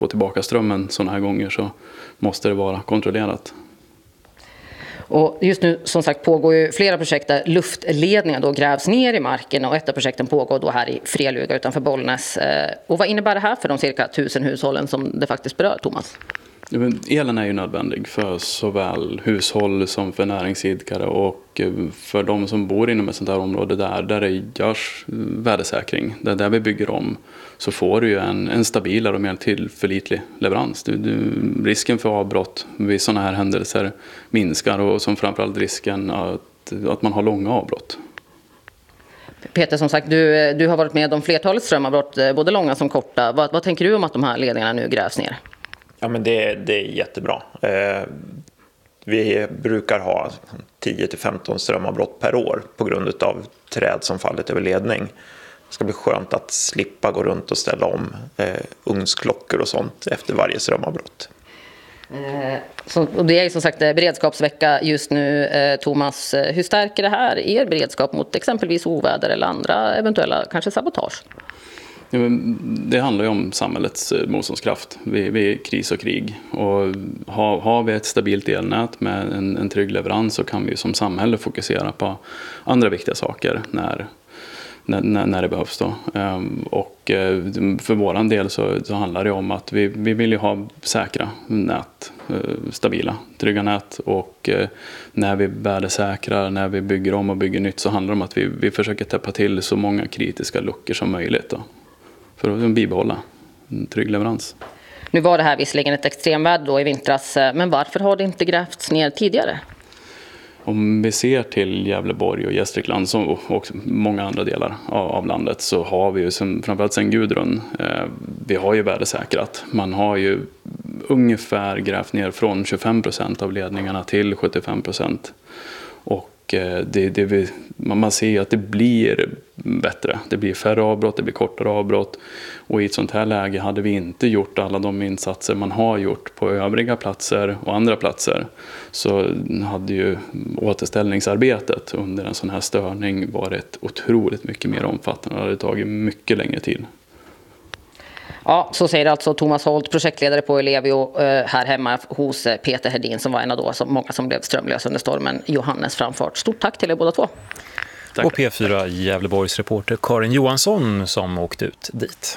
få tillbaka strömmen sådana här gånger så måste det vara kontrollerat. Och just nu som sagt pågår ju flera projekt där luftledningar då grävs ner i marken och ett av projekten pågår då här i Freluga utanför Bollnäs. Och vad innebär det här för de cirka 1000 hushållen som det faktiskt berör, Thomas? Elen är ju nödvändig för såväl hushåll som för näringsidkare och för de som bor inom ett sånt här område där det görs värdesäkring, där vi bygger om, så får du ju en stabilare och mer tillförlitlig leverans. Risken för avbrott vid sådana här händelser minskar och som framförallt risken att man har långa avbrott. Peter, som sagt, du har varit med om flertalet strömavbrott, både långa som korta. Vad tänker du om att de här ledningarna nu grävs ner? Ja, men det är jättebra. Vi brukar ha 10-15 strömavbrott per år på grund av träd som fallit över ledning. Det ska bli skönt att slippa gå runt och ställa om ugnsklockor och sånt efter varje strömavbrott. Och det är ju som sagt beredskapsvecka just nu. Thomas, hur stärker det här er beredskap mot exempelvis oväder eller andra eventuella kanske sabotage? Det handlar ju om samhällets motståndskraft vid kris och krig. Och har vi ett stabilt elnät med en trygg leverans så kan vi som samhälle fokusera på andra viktiga saker när det behövs då. Och för våran del så handlar det om att vi vill ju ha säkra nät, stabila, trygga nät, och när vi värdesäkrar, när vi bygger om och bygger nytt, så handlar det om att vi försöker täppa till så många kritiska luckor som möjligt då, för att bibehålla en trygg leverans. Nu var det här visserligen ett extremväder då i vintras, men varför har det inte grävts ner tidigare? Om vi ser till Gävleborg och Gästrikland och många andra delar av landet, så har vi ju framförallt sen Gudrun, vi har ju värdesäkrat. Man har ju ungefär grävt ner från 25% av ledningarna till 75%. Och man ser att det blir bättre. Det blir färre avbrott, det blir kortare avbrott. Och i ett sånt här läge hade vi inte gjort alla de insatser man har gjort på övriga platser och andra platser, så hade ju återställningsarbetet under en sån här störning varit otroligt mycket mer omfattande. Det hade tagit mycket längre tid. Ja, så säger alltså Thomas Holt, projektledare på Ellevio här hemma hos Peter Hedin, som var en av då många som blev strömlösa under stormen Johannes framfart. Stort tack till er båda två. Tack. Och P4 Gävleborgs reporter Karin Johansson som åkte ut dit.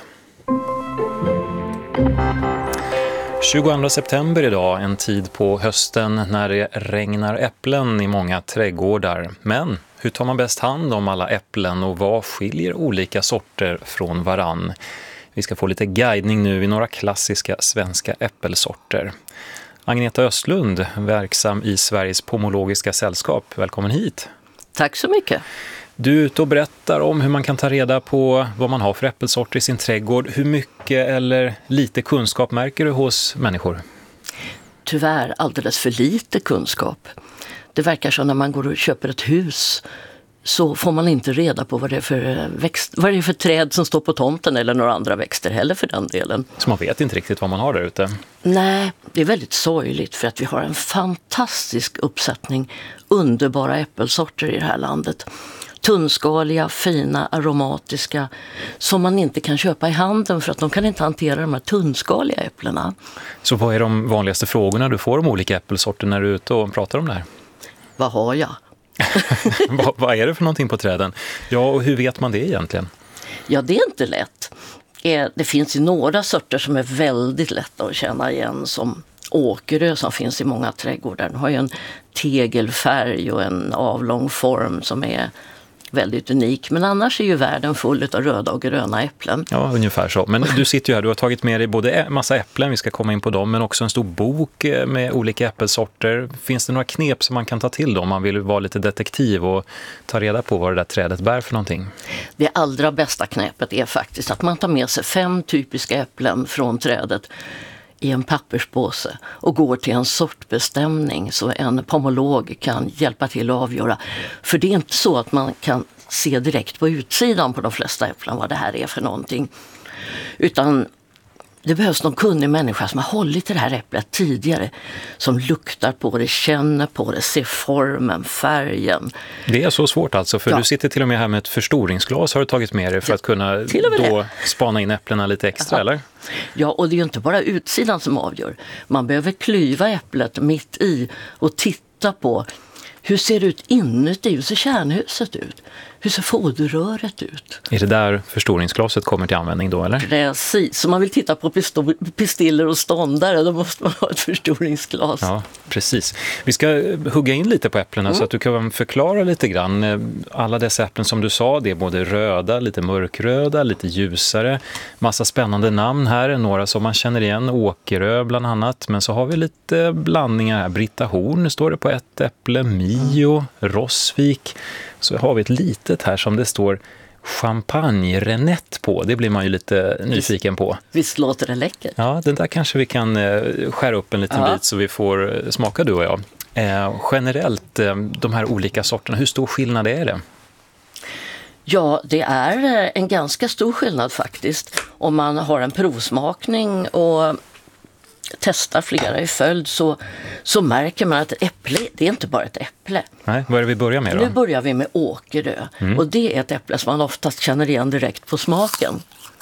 22 september idag, en tid på hösten när det regnar äpplen i många trädgårdar. Men hur tar man bäst hand om alla äpplen och vad skiljer olika sorter från varann? Vi ska få lite guidning nu i några klassiska svenska äppelsorter. Agneta Östlund, verksam i Sveriges pomologiska sällskap. Välkommen hit. Tack så mycket. Du är ute och berättar om hur man kan ta reda på vad man har för äppelsorter i sin trädgård. Hur mycket eller lite kunskap märker du hos människor? Tyvärr alldeles för lite kunskap. Det verkar som när man går och köper ett hus så får man inte reda på vad det är för träd som står på tomten eller några andra växter heller för den delen. Så man vet inte riktigt vad man har där ute? Nej, det är väldigt sorgligt för att vi har en fantastisk uppsättning underbara äppelsorter i det här landet. Tunnskaliga, fina, aromatiska som man inte kan köpa i handeln för att de kan inte hantera de här tunnskaliga äpplena. Så vad är de vanligaste frågorna du får om olika äppelsorter när du är ute och pratar om det här? Vad har jag? Vad är det för någonting på träden? Ja, och hur vet man det egentligen? Ja, det är inte lätt. Det finns ju några sorter som är väldigt lätta att känna igen, som åkerö som finns i många trädgårdar. Den har ju en tegelfärg och en avlång form som är väldigt unik. Men annars är ju världen full av röda och gröna äpplen. Ja, ungefär så. Men du sitter ju här, du har tagit med dig både massa äpplen, vi ska komma in på dem, men också en stor bok med olika äppelsorter. Finns det några knep som man kan ta till då om man vill vara lite detektiv och ta reda på vad det där trädet bär för någonting? Det allra bästa knepet är faktiskt att man tar med sig 5 typiska äpplen från trädet i en papperspåse och går till en sortbestämning så en pomolog kan hjälpa till att avgöra. För det är inte så att man kan se direkt på utsidan på de flesta äpplen vad det här är för någonting. Utan Det behövs någon kunnig människa som har hållit i det här äpplet tidigare. Som luktar på det, känner på det, ser formen, färgen. Det är så svårt alltså, för du sitter till och med här med ett förstoringsglas har du tagit med dig för att kunna då spana in äpplena lite extra, eller? Ja, och det är ju inte bara utsidan som avgör. Man behöver klyva äpplet mitt i och titta på hur ser det ut inuti, hur ser kärnhuset ut? Hur ser foderröret ut? Är det där förstoringsglaset kommer till användning då, eller? Precis, så man vill titta på pistiller och ståndare, då måste man ha ett förstoringsglas. Ja, precis. Vi ska hugga in lite på äpplena så att du kan förklara lite grann. Alla dessa äpplen som du sa, det är både röda, lite mörkröda, lite ljusare. Massa spännande namn här, några som man känner igen, Åkerö bland annat. Men så har vi lite blandningar här. Britta Horn står det på ett äpple, Mio, Rosvik. Så har vi ett litet här som det står champagne-renett på. Det blir man ju lite nyfiken på. Visst låter det läckert? Ja, den där kanske vi kan skära upp en liten bit så vi får smaka, du och jag. Generellt, de här olika sorterna, hur stor skillnad är det? Ja, det är en ganska stor skillnad faktiskt. Om man har en provsmakning och testar flera i följd så märker man att ett äpple, det är inte bara ett äpple. Nej, vad är det vi börjar med då? Nu börjar vi med Åkerö. Och det är ett äpple som man oftast känner igen direkt på smaken.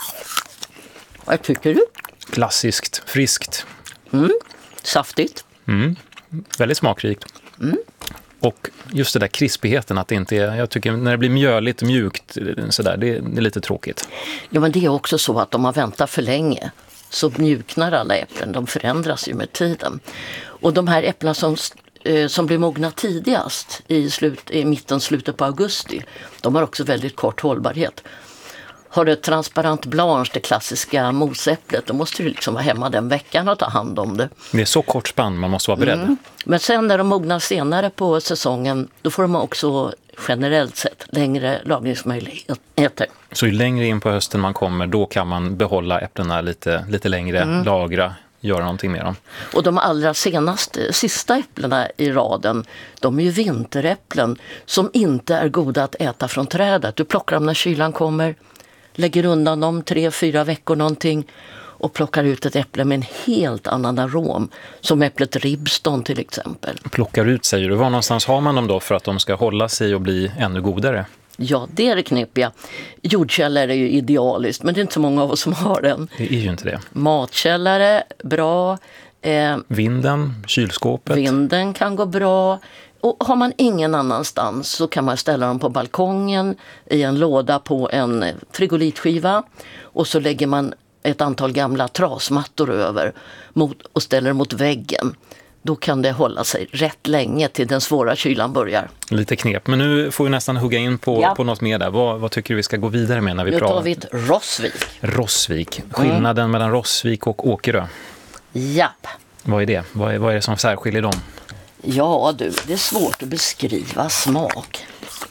Vad tycker du? Klassiskt, friskt. Saftigt. Väldigt smakrikt. Och just det där krispigheten, att det inte är, jag tycker när det blir mjöligt, mjukt sådär, det är lite tråkigt. Ja, men det är också så att om man väntar för länge så mjuknar alla äpplen, de förändras ju med tiden. Och de här äpplena som blir mogna tidigast i mitten, slutet på augusti, de har också väldigt kort hållbarhet. Har du ett transparent blanche, det klassiska mosäpplet, då måste du liksom vara hemma den veckan och ta hand om det. Det är så kort spann, man måste vara beredd. Men sen när de mognar senare på säsongen, då får de också generellt sett längre lagringsmöjligheter. Så ju längre in på hösten man kommer, då kan man behålla äpplena lite längre, lagra, göra någonting med dem. Och de allra sista äpplena i raden, de är ju vinteräpplen som inte är goda att äta från trädet. Du plockar dem när kylan kommer, lägger undan dem 3-4 veckor någonting och plockar ut ett äpple med en helt annan arom, som äpplet Ribston till exempel. Plockar ut, säger du. Var någonstans har man dem då för att de ska hålla sig och bli ännu godare? Ja, det är det knepiga. Jordkällare är ju idealiskt, men det är inte så många av oss som har den. Det är ju inte det. Matkällare, bra. Vinden, kylskåpet. Vinden kan gå bra. Och har man ingen annanstans så kan man ställa dem på balkongen i en låda på en frigolitskiva. Och så lägger man ett antal gamla trasmattor över och ställer mot väggen. Då kan det hålla sig rätt länge till den svåra kylan börjar. Lite knep, men nu får vi nästan hugga in på något mer där. Vad tycker du vi ska gå vidare med när vi pratar? Nu tar vi ett Rosvik. Rosvik. Skillnaden mellan Rosvik och Åkerö. Japp. Vad är det? Vad är det som särskiljer dem? Ja du, det är svårt att beskriva smak.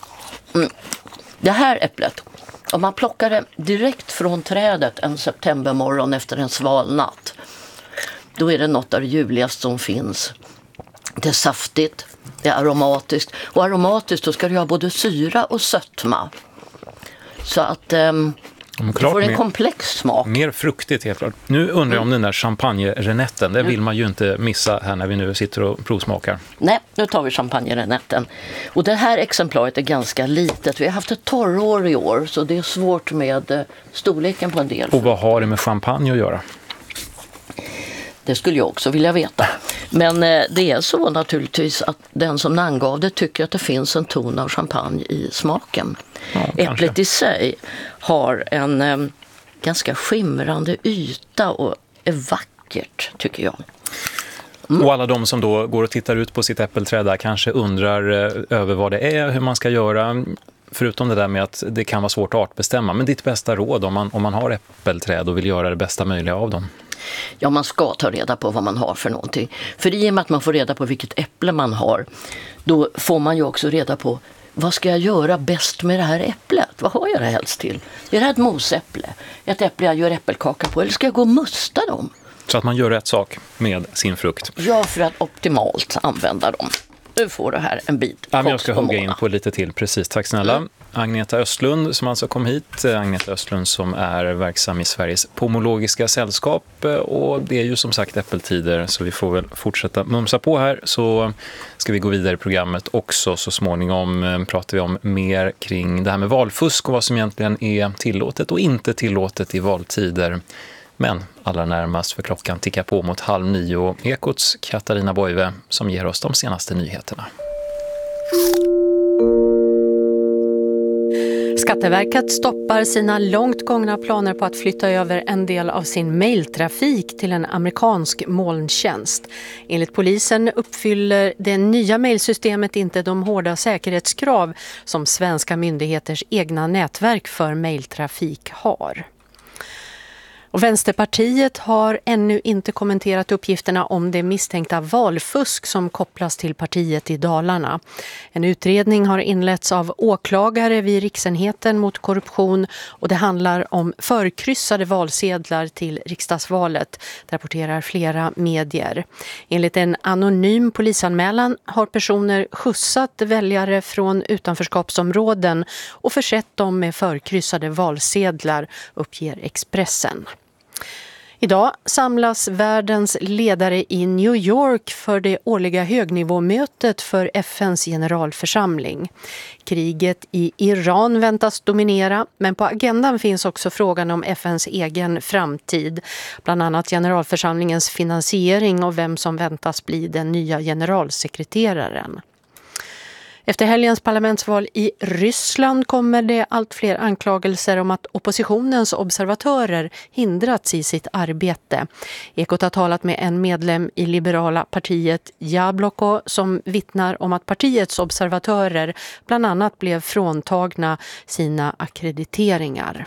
Det här äpplet, om man plockar det direkt från trädet en septembermorgon efter en sval natt, då är det något av det ljuvligaste som finns. Det är saftigt, det är aromatiskt. Och aromatiskt, då ska det ha både syra och sötma. Så att det får en komplex smak. Mer fruktigt helt klart. Nu undrar jag om den där champagne-renetten. Det vill man ju inte missa här när vi nu sitter och provsmakar. Nej, nu tar vi champagne-renetten. Och det här exemplaret är ganska litet. Vi har haft ett torrår i år, så det är svårt med storleken på en del. Och vad har det med champagne att göra? Det skulle jag också vilja veta. Men det är så naturligtvis att den som angav det tycker att det finns en ton av champagne i smaken. Ja, äpplet i sig har en ganska skimrande yta och är vackert, tycker jag. Och alla de som då går och tittar ut på sitt äppelträd där kanske undrar över vad det är, hur man ska göra. Förutom det där med att det kan vara svårt att artbestämma. Men ditt bästa råd om man har äppelträd och vill göra det bästa möjliga av dem? Ja, man ska ta reda på vad man har för någonting. För i och med att man får reda på vilket äpple man har, då får man ju också reda på vad ska jag göra bäst med det här äpplet? Vad har jag det helst till? Är det här ett mosäpple? Ett äpple jag gör äppelkaka på? Eller ska jag gå och musta dem? Så att man gör rätt sak med sin frukt. Ja, för att optimalt använda dem. Nu får du här en bit. Ja, men jag ska hugga in på lite till, precis. Tack snälla. Agneta Östlund som alltså kom hit. Agneta Östlund som är verksam i Sveriges pomologiska sällskap, och det är ju som sagt äppeltider så vi får väl fortsätta mumsa på här, så ska vi gå vidare i programmet också. Så småningom pratar vi om mer kring det här med valfusk och vad som egentligen är tillåtet och inte tillåtet i valtider. Men allra närmast, för klockan tickar på mot 8:30, Ekots Katarina Boive som ger oss de senaste nyheterna. Skatteverket stoppar sina långt gångna planer på att flytta över en del av sin mejltrafik till en amerikansk molntjänst. Enligt polisen uppfyller det nya mejlsystemet inte de hårda säkerhetskrav som svenska myndigheters egna nätverk för mejltrafik har. Och Vänsterpartiet har ännu inte kommenterat uppgifterna om det misstänkta valfusk som kopplas till partiet i Dalarna. En utredning har inletts av åklagare vid Riksenheten mot korruption, och det handlar om förkryssade valsedlar till riksdagsvalet, rapporterar flera medier. Enligt en anonym polisanmälan har personer skjutsat väljare från utanförskapsområden och försett dem med förkryssade valsedlar, uppger Expressen. Idag samlas världens ledare i New York för det årliga högnivåmötet för FNs generalförsamling. Kriget i Iran väntas dominera, men på agendan finns också frågan om FNs egen framtid. Bland annat generalförsamlingens finansiering och vem som väntas bli den nya generalsekreteraren. Efter helgens parlamentsval i Ryssland kommer det allt fler anklagelser om att oppositionens observatörer hindrats i sitt arbete. Ekot har talat med en medlem i liberala partiet Jabloko som vittnar om att partiets observatörer bland annat blev fråntagna sina akkrediteringar.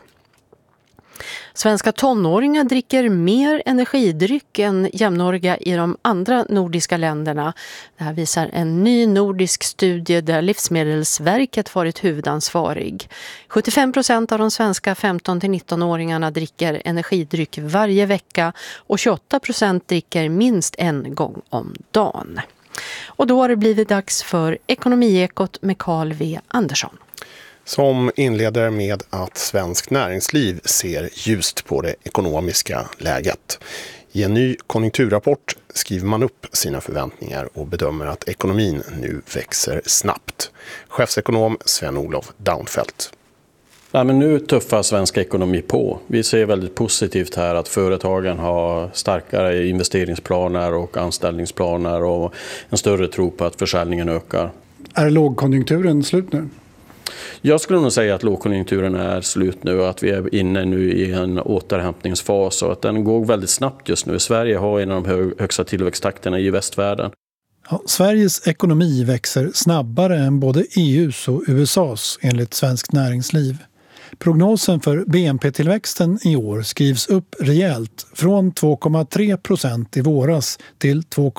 Svenska tonåringar dricker mer energidryck än jämnåriga i de andra nordiska länderna. Det här visar en ny nordisk studie där Livsmedelsverket varit huvudansvarig. 75% av de svenska 15-19-åringarna dricker energidryck varje vecka och 28% dricker minst en gång om dagen. Och då har det blivit dags för Ekonomiekot med Carl V. Andersson. Som inleder med att svensk näringsliv ser ljust på det ekonomiska läget. I en ny konjunkturrapport skriver man upp sina förväntningar och bedömer att ekonomin nu växer snabbt. Chefsekonom Sven-Olof Daunfeldt. Ja, men nu tuffar svenska ekonomi på. Vi ser väldigt positivt här att företagen har starkare investeringsplaner och anställningsplaner och en större tro på att försäljningen ökar. Är lågkonjunkturen slut nu? Jag skulle nog säga att lågkonjunkturen är slut nu och att vi är inne nu i en återhämtningsfas och att den går väldigt snabbt just nu. Sverige har en av de högsta tillväxttakterna i västvärlden. Ja, Sveriges ekonomi växer snabbare än både EUs och USAs enligt Svenskt Näringsliv. Prognosen för BNP-tillväxten i år skrivs upp rejält från 2,3% i våras till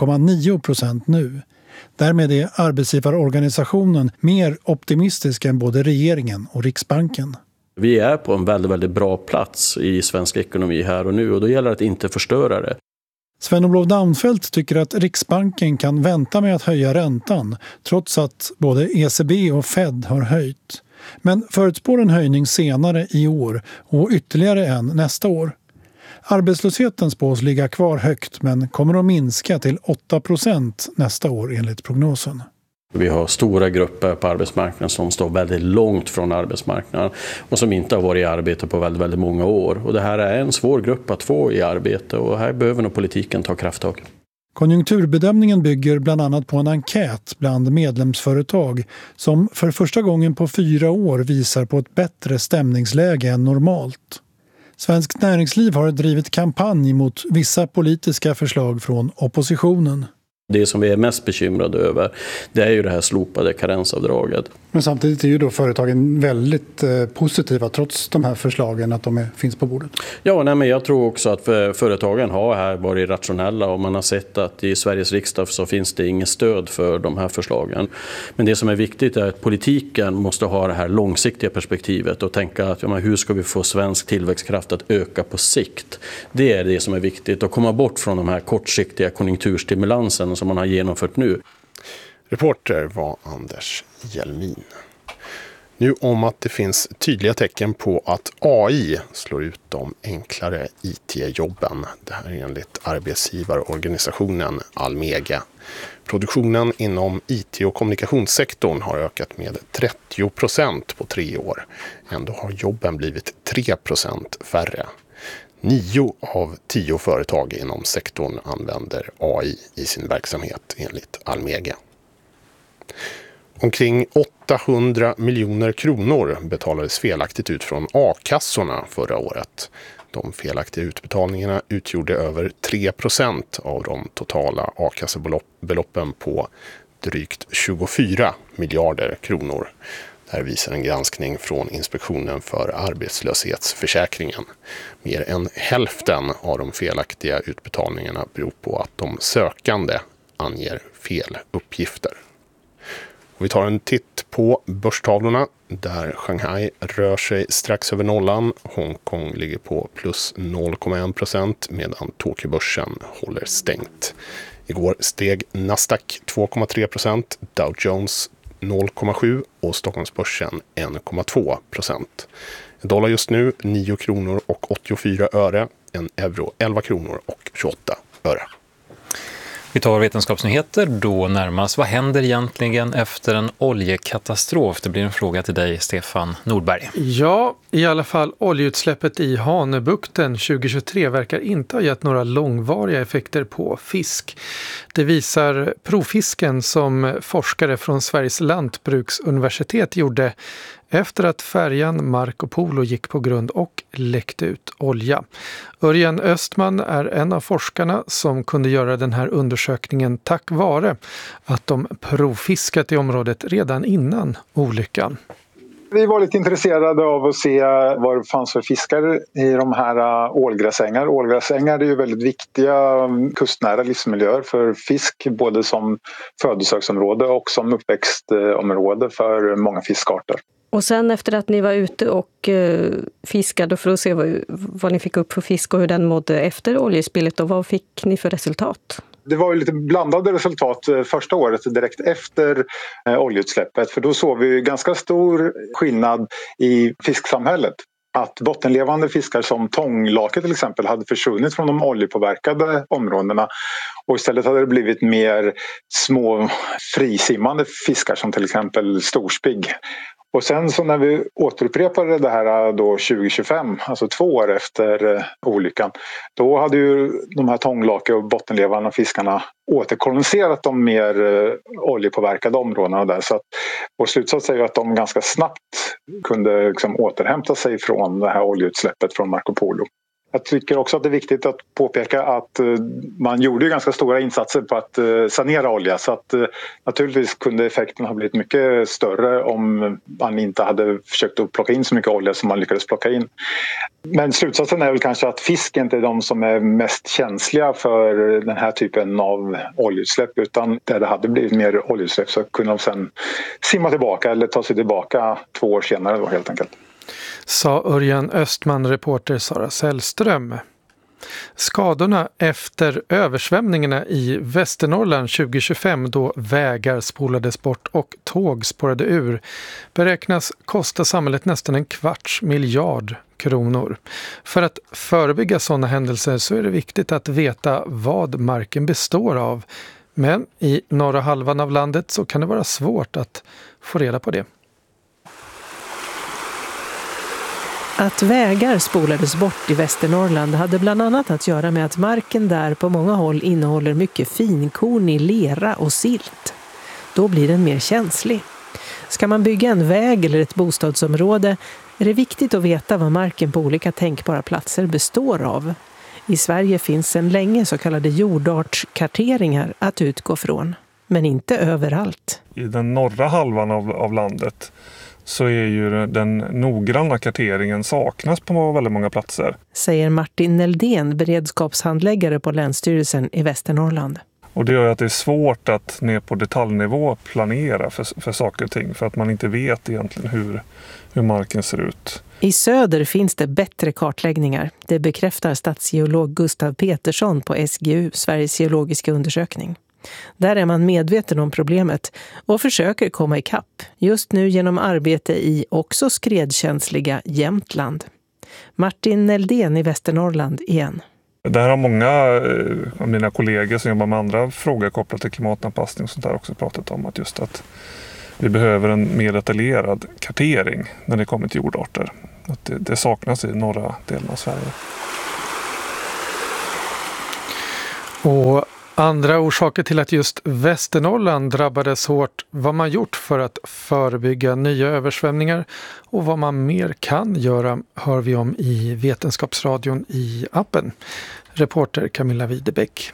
2,9% nu. Därmed är arbetsgivarorganisationen mer optimistisk än både regeringen och Riksbanken. Vi är på en väldigt, väldigt bra plats i svensk ekonomi här och nu och då gäller det att inte förstöra det. Sven-Olof Daunfeldt tycker att Riksbanken kan vänta med att höja räntan trots att både ECB och Fed har höjt. Men förutspår en höjning senare i år och ytterligare en nästa år. Arbetslösheten spås ligga kvar högt men kommer att minska till 8% nästa år enligt prognosen. Vi har stora grupper på arbetsmarknaden som står väldigt långt från arbetsmarknaden och som inte har varit i arbete på väldigt, väldigt många år. Och det här är en svår grupp att få i arbete och här behöver nog politiken ta krafttag. Konjunkturbedömningen bygger bland annat på en enkät bland medlemsföretag som för första gången på 4 år visar på ett bättre stämningsläge än normalt. Svenskt Näringsliv har drivit kampanj mot vissa politiska förslag från oppositionen. Det som vi är mest bekymrade över, det är ju det här slopade karensavdraget. Men samtidigt är ju då företagen väldigt positiva trots de här förslagen att de finns på bordet. Ja, men jag tror också att företagen har här varit rationella och man har sett att i Sveriges riksdag så finns det inget stöd för de här förslagen. Men det som är viktigt är att politiken måste ha det här långsiktiga perspektivet och tänka att hur ska vi få svensk tillväxtkraft att öka på sikt. Det är det som är viktigt att komma bort från de här kortsiktiga konjunkturstimulansen som man har genomfört nu. Reporter var Anders Hjelmin. Nu om att det finns tydliga tecken på att AI slår ut de enklare IT-jobben. Det här är enligt arbetsgivarorganisationen Almega. Produktionen inom IT- och kommunikationssektorn har ökat med 30% på 3 år. Ändå har jobben blivit 3% färre. 9 av 10 företag inom sektorn använder AI i sin verksamhet enligt Almega. Omkring 800 miljoner kronor betalades felaktigt ut från a-kassorna förra året. De felaktiga utbetalningarna utgjorde över 3% av de totala a-kassebeloppen på drygt 24 miljarder kronor. Det här visar en granskning från Inspektionen för arbetslöshetsförsäkringen. Mer än hälften av de felaktiga utbetalningarna beror på att de sökande anger fel uppgifter. Och vi tar en titt på börstavlorna där Shanghai rör sig strax över nollan. Hongkong ligger på plus 0,1% medan Tokyobörsen håller stängt. Igår steg Nasdaq 2,3%, Dow Jones 0,7% och Stockholmsbörsen 1,2%. En dollar just nu 9 kronor och 84 öre, en euro 11 kronor och 28 öre. Vi tar vetenskapsnyheter då närmast. Vad händer egentligen efter en oljekatastrof? Det blir en fråga till dig, Stefan Nordberg. Ja, i alla fall oljeutsläppet i Hanöbukten 2023 verkar inte ha gett några långvariga effekter på fisk. Det visar provfisken som forskare från Sveriges lantbruksuniversitet gjorde efter att färjan Marco Polo gick på grund och läckte ut olja. Örjan Östman är en av forskarna som kunde göra den här undersökningen tack vare att de provfiskat i området redan innan olyckan. Vi var lite intresserade av att se vad det fanns för fiskar i de här ålgräsängar. Ålgräsängar är ju väldigt viktiga kustnära livsmiljöer för fisk, både som födosöksområde och som uppväxtområde för många fiskarter. Och sen efter att ni var ute och fiskade för att se vad ni fick upp för fisk och hur den mådde efter oljespillet, och vad fick ni för resultat? Det var ju lite blandade resultat första året direkt efter oljeutsläppet, för då såg vi ganska stor skillnad i fisksamhället. Att bottenlevande fiskar som tånglake till exempel hade försvunnit från de oljepåverkade områdena, och istället hade det blivit mer små frisimmande fiskar som till exempel storspigg. Och sen så när vi återupprepade det här då 2025, alltså 2 år efter olyckan, då hade ju de här tånglake och bottenlevande fiskarna återkoloniserat de mer oljepåverkade områdena där. Så att vår slutsats är ju att de ganska snabbt kunde liksom återhämta sig från det här oljeutsläppet från Marco Polo. Jag tycker också att det är viktigt att påpeka att man gjorde ganska stora insatser på att sanera olja, så att naturligtvis kunde effekten ha blivit mycket större om man inte hade försökt att plocka in så mycket olja som man lyckades plocka in. Men slutsatsen är väl kanske att fisk inte är de som är mest känsliga för den här typen av oljeutsläpp, utan där det hade blivit mer oljeutsläpp så kunde de sen simma tillbaka eller ta sig tillbaka 2 år senare då helt enkelt. Sa Örjan Östman, reporter Sara Sällström. Skadorna efter översvämningarna i Västernorrland 2025, då vägar spolades bort och tåg spårade ur, beräknas kosta samhället nästan 250 miljarder kronor. För att förebygga sådana händelser så är det viktigt att veta vad marken består av. Men i norra halvan av landet så kan det vara svårt att få reda på det. Att vägar spolades bort i Västernorrland hade bland annat att göra med att marken där på många håll innehåller mycket finkornig lera och silt. Då blir den mer känslig. Ska man bygga en väg eller ett bostadsområde är det viktigt att veta vad marken på olika tänkbara platser består av. I Sverige finns sedan länge så kallade jordartskarteringar att utgå från, men inte överallt. I den norra halvan av landet så är ju den noggranna karteringen saknas på väldigt många platser. Säger Martin Neldén, beredskapshandläggare på Länsstyrelsen i Västernorrland. Och det gör att det är svårt att ner på detaljnivå planera för saker och ting, för att man inte vet egentligen hur marken ser ut. I söder finns det bättre kartläggningar. Det bekräftar statsgeolog Gustav Petersson på SGU, Sveriges geologiska undersökning. Där är man medveten om problemet och försöker komma ikapp. Just nu genom arbete i också skredkänsliga Jämtland. Martin Neldén i Västernorrland igen. Det här har många av mina kollegor som jobbar med andra frågor kopplat till klimatanpassning och sånt där också pratat om. Att just att vi behöver en mer detaljerad kartering när det kommer till jordarter. Att det saknas i norra delen av Sverige. Och andra orsaker till att just Västernorrland drabbades hårt, vad man gjort för att förebygga nya översvämningar och vad man mer kan göra hör vi om i Vetenskapsradion i appen. Reporter Camilla Widebäck.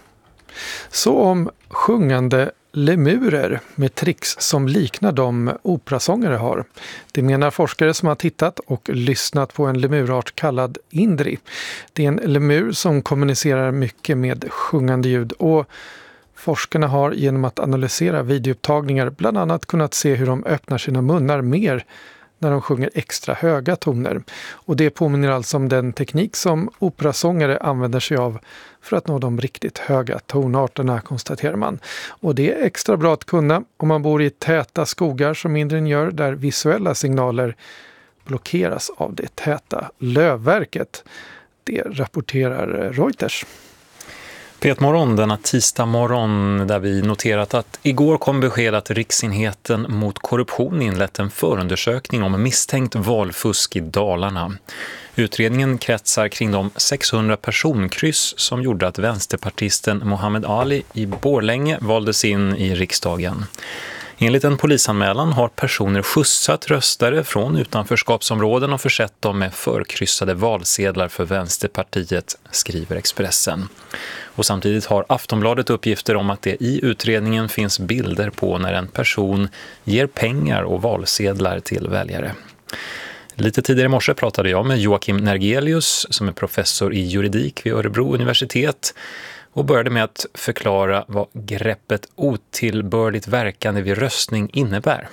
Så om sjungande lemurer med tricks som liknar de operasångare har. Det menar forskare som har tittat och lyssnat på en lemurart kallad Indri. Det är en lemur som kommunicerar mycket med sjungande ljud och forskarna har genom att analysera videoupptagningar bland annat kunnat se hur de öppnar sina munnar mer när de sjunger extra höga toner. Och det påminner alltså om den teknik som operasångare använder sig av för att nå de riktigt höga tonarterna, konstaterar man. Och det är extra bra att kunna om man bor i täta skogar som Indrin gör, där visuella signaler blockeras av det täta lövverket. Det rapporterar Reuters. P1-morgon denna tisdag morgon där vi noterat att igår kom besked att Riksenheten mot korruption inlett en förundersökning om misstänkt valfusk i Dalarna. Utredningen kretsar kring de 600 personkryss som gjorde att vänsterpartisten Mohammed Ali i Borlänge valdes in i riksdagen. Enligt en polisanmälan har personer skjutsat röstare från utanförskapsområden och försett dem med förkryssade valsedlar för Vänsterpartiet, skriver Expressen. Och samtidigt har Aftonbladet uppgifter om att det i utredningen finns bilder på när en person ger pengar och valsedlar till väljare. Lite tidigare i morse pratade jag med Joakim Nergelius som är professor i juridik vid Örebro universitet och började med att förklara vad greppet otillbörligt verkande vid röstning innebär.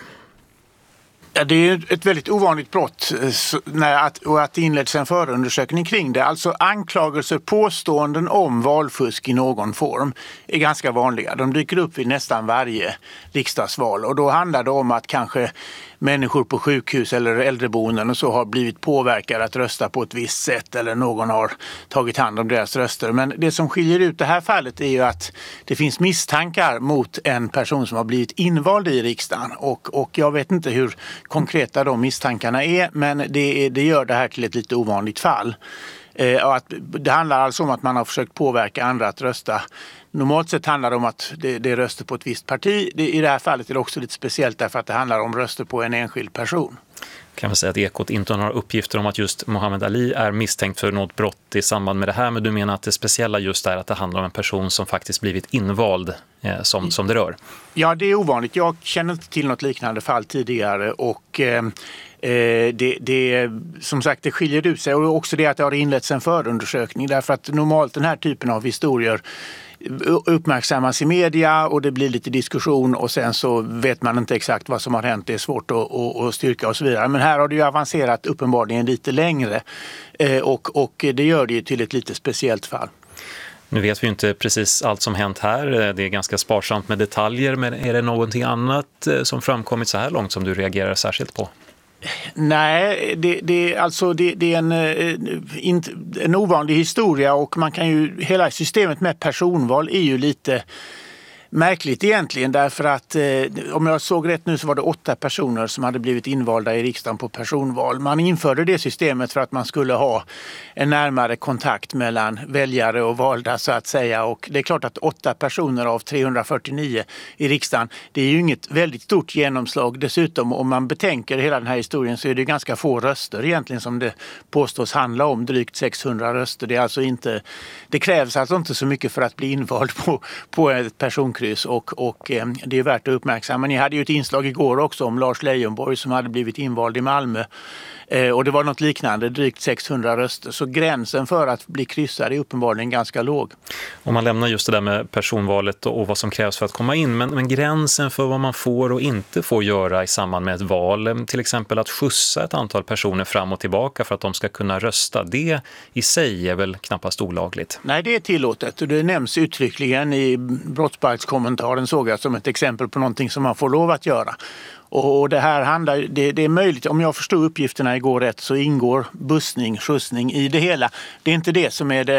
Ja, det är ett väldigt ovanligt brott och att det inleds en förundersökning kring det. Alltså anklagelser, påståenden om valfusk i någon form är ganska vanliga. De dyker upp vid nästan varje riksdagsval och då handlar det om att kanske människor på sjukhus eller äldreboenden och så har blivit påverkade att rösta på ett visst sätt eller någon har tagit hand om deras röster. Men det som skiljer ut det här fallet är ju att det finns misstankar mot en person som har blivit invald i riksdagen och jag vet inte hur konkreta de misstankarna är, men det gör det här till ett lite ovanligt fall. Det handlar alltså om att man har försökt påverka andra att rösta. Normalt sett handlar det om att det är röster på ett visst parti. I det här fallet är det också lite speciellt därför att det handlar om röster på en enskild person. Kan man säga att Ekot inte har några uppgifter om att just Mohammed Ali är misstänkt för något brott i samband med det här, men du menar att det speciella just är att det handlar om en person som faktiskt blivit invald som det rör? Ja, det är ovanligt. Jag känner inte till något liknande fall tidigare och som sagt, det skiljer ut sig och också det att det har inletts en förundersökning därför att normalt den här typen av historier uppmärksammas i media och det blir lite diskussion och sen så vet man inte exakt vad som har hänt. Det är svårt att styrka och så vidare. Men här har det ju avancerat uppenbarligen lite längre och det gör det ju till ett lite speciellt fall. Nu vet vi ju inte precis allt som hänt här. Det är ganska sparsamt med detaljer, men är det någonting annat som framkommit så här långt som du reagerar särskilt på? Nej, det är en ovanlig historia och man kan ju, hela systemet med personval är ju lite märkligt egentligen därför att om jag såg rätt nu så var det 8 personer som hade blivit invalda i riksdagen på personval. Man införde det systemet för att man skulle ha en närmare kontakt mellan väljare och valda så att säga och det är klart att 8 personer av 349 i riksdagen det är ju inget väldigt stort genomslag. Dessutom om man betänker hela den här historien så är det ganska få röster egentligen som det påstås handla om, drygt 600 röster. Det krävs alltså inte så mycket för att bli invald på ett personkryss och det är värt att uppmärksamma. Ni hade ju ett inslag igår också om Lars Leijonborg som hade blivit invald i Malmö och det var något liknande, drygt 600 röster. Så gränsen för att bli kryssad är uppenbarligen ganska låg. Om man lämnar just det där med personvalet och vad som krävs för att komma in, men gränsen för vad man får och inte får göra i samband med ett val, till exempel att skjutsa ett antal personer fram och tillbaka för att de ska kunna rösta, det i sig är väl knappast olagligt? Nej, det är tillåtet och det nämns uttryckligen i brottsbalkskoden Aftonbladskommentaren såg jag som ett exempel på någonting som man får lov att göra. Och det här handlar, det är möjligt, om jag förstod uppgifterna igår rätt, så ingår bussning, skjutsning i det hela. Det är inte det som är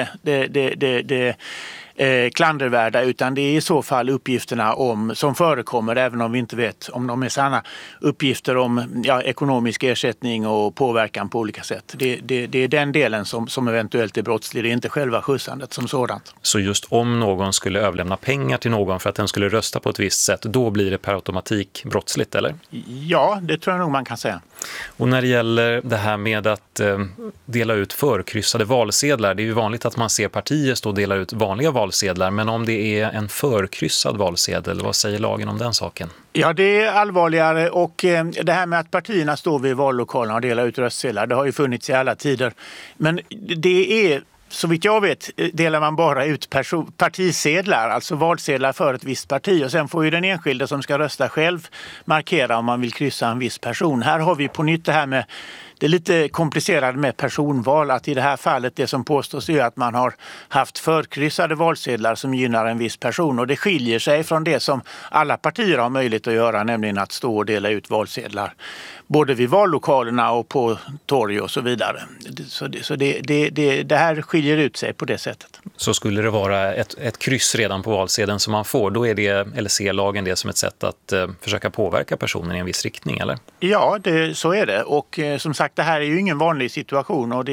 det klandervärda, utan det är i så fall uppgifterna som förekommer, även om vi inte vet om de är sanna, uppgifter om ekonomisk ersättning och påverkan på olika sätt. Det är den delen som eventuellt är brottslig, det är inte själva skjutsandet som sådant. Så just om någon skulle överlämna pengar till någon för att den skulle rösta på ett visst sätt, då blir det per automatik brottsligt, eller? Ja, det tror jag nog man kan säga. Och när det gäller det här med att dela ut förkryssade valsedlar, det är ju vanligt att man ser partier stå och dela ut vanliga valsedlar, men om det är en förkryssad valsedel, vad säger lagen om den saken? Ja, det är allvarligare, och det här med att partierna står vid vallokalerna och delar ut röstsedlar, det har ju funnits i alla tider. Men det är, så vitt jag vet, delar man bara ut partisedlar, alltså valsedlar för ett visst parti, och sen får ju den enskilde som ska rösta själv markera om man vill kryssa en viss person. Här har vi på nytt det här med det är lite komplicerat med personval, att i det här fallet det som påstås är att man har haft förkryssade valsedlar som gynnar en viss person, och det skiljer sig från det som alla partier har möjlighet att göra, nämligen att stå och dela ut valsedlar både vid vallokalerna och på torg och så vidare. Så det här skiljer ut sig på det sättet. Så skulle det vara ett kryss redan på valsedeln som man får, då är det, eller ser lagen det som ett sätt att försöka påverka personen i en viss riktning, eller? Ja, så är det. Och som sagt, det här är ju ingen vanlig situation, och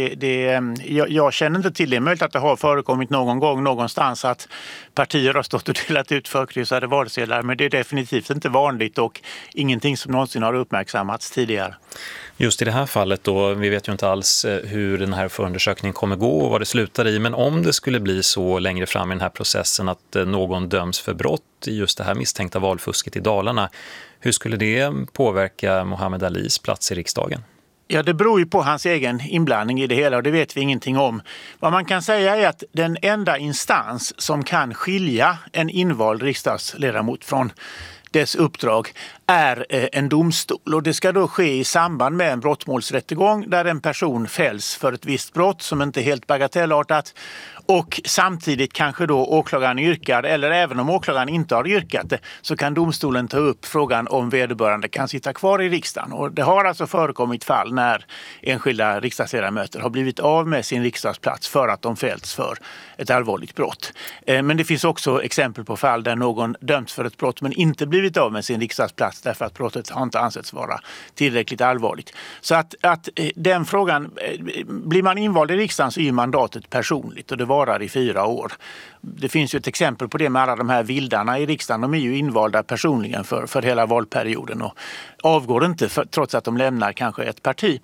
jag känner inte till det. Möjligt att det har förekommit någon gång någonstans att partier har stått och delat ut förkryssade valsedlar, men det är definitivt inte vanligt och ingenting som någonsin har uppmärksammats tidigare. Just i det här fallet då, vi vet ju inte alls hur den här förundersökningen kommer gå och vad det slutar i, men om det skulle bli så längre fram i den här processen att någon döms för brott i just det här misstänkta valfusket i Dalarna, hur skulle det påverka Muhammad Alis plats i riksdagen? Ja, det beror ju på hans egen inblandning i det hela, och det vet vi ingenting om. Vad man kan säga är att den enda instans som kan skilja en invald riksdagsledamot från dess uppdrag är en domstol, och det ska då ske i samband med en brottmålsrättegång där en person fälls för ett visst brott som inte är helt bagatellartat, och samtidigt kanske då åklagaren yrkar, eller även om åklagaren inte har yrkat det, så kan domstolen ta upp frågan om vederbörande kan sitta kvar i riksdagen. Och det har alltså förekommit fall när enskilda riksdagsledamöter har blivit av med sin riksdagsplats för att de fällts för ett allvarligt brott. Men det finns också exempel på fall där någon dömts för ett brott men inte blivit av med sin riksdagsplats därför att brottet har inte ansetts vara tillräckligt allvarligt. Så att den frågan, blir man invald i riksdagen så är mandatet personligt, och det varar i 4 år. Det finns ju ett exempel på det med alla de här vildarna i riksdagen. De är ju invalda personligen för hela valperioden och avgår inte trots att de lämnar kanske ett parti.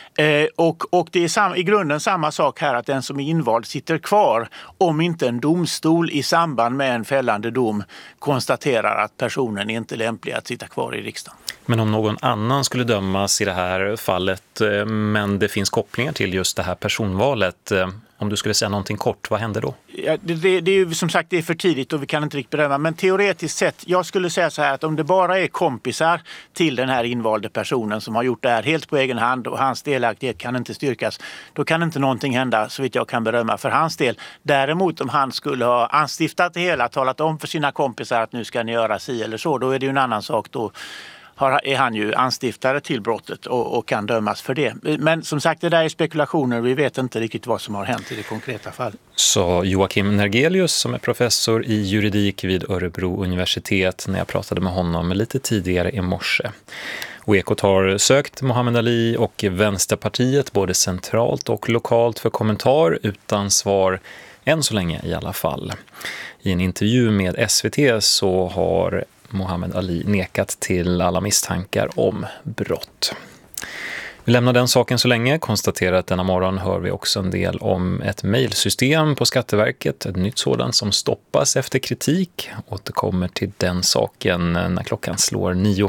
Och det är i grunden samma sak här, att den som är invald sitter kvar om inte en domstol i samband med en fällande dom konstaterar att personen är inte lämplig att sitta kvar i riksdagen. Men om någon annan skulle dömas i det här fallet, men det finns kopplingar till just det här personvalet, om du skulle säga någonting kort, vad händer då? Ja, det är ju som sagt, det är för tidigt och vi kan inte riktigt bedöma, men teoretiskt sett, jag skulle säga så här att om det bara är kompisar till den här invalde personen som har gjort det här helt på egen hand och hans delaktighet kan inte styrkas, då kan inte någonting hända så vitt jag kan bedöma för hans del. Däremot om han skulle ha anstiftat det hela, talat om för sina kompisar att nu ska ni göra si eller så, då är det ju en annan sak. Då är han ju anstiftare till brottet och kan dömas för det. Men som sagt, det där är spekulationer. Vi vet inte riktigt vad som har hänt i det konkreta fallet. Så Joakim Nergelius, som är professor i juridik vid Örebro universitet, när jag pratade med honom lite tidigare i morse. Och Ekot har sökt Muhammad Ali och Vänsterpartiet både centralt och lokalt för kommentar, utan svar än så länge i alla fall. I en intervju med SVT så har Muhammad Ali nekat till alla misstankar om brott. Vi lämnar den saken så länge, konstaterar att denna morgon hör vi också en del om ett mejlsystem på Skatteverket, ett nytt sådant som stoppas efter kritik. Återkommer till den saken när klockan slår 9.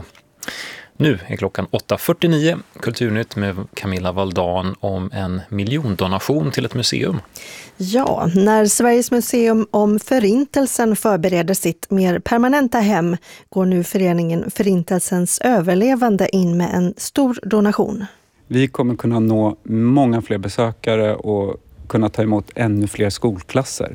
Nu är klockan 8.49, Kulturnytt med Camilla Valdan om en miljondonation till ett museum. Ja, när Sveriges museum om Förintelsen förbereder sitt mer permanenta hem går nu föreningen Förintelsens överlevande in med en stor donation. Vi kommer kunna nå många fler besökare och kunna ta emot ännu fler skolklasser.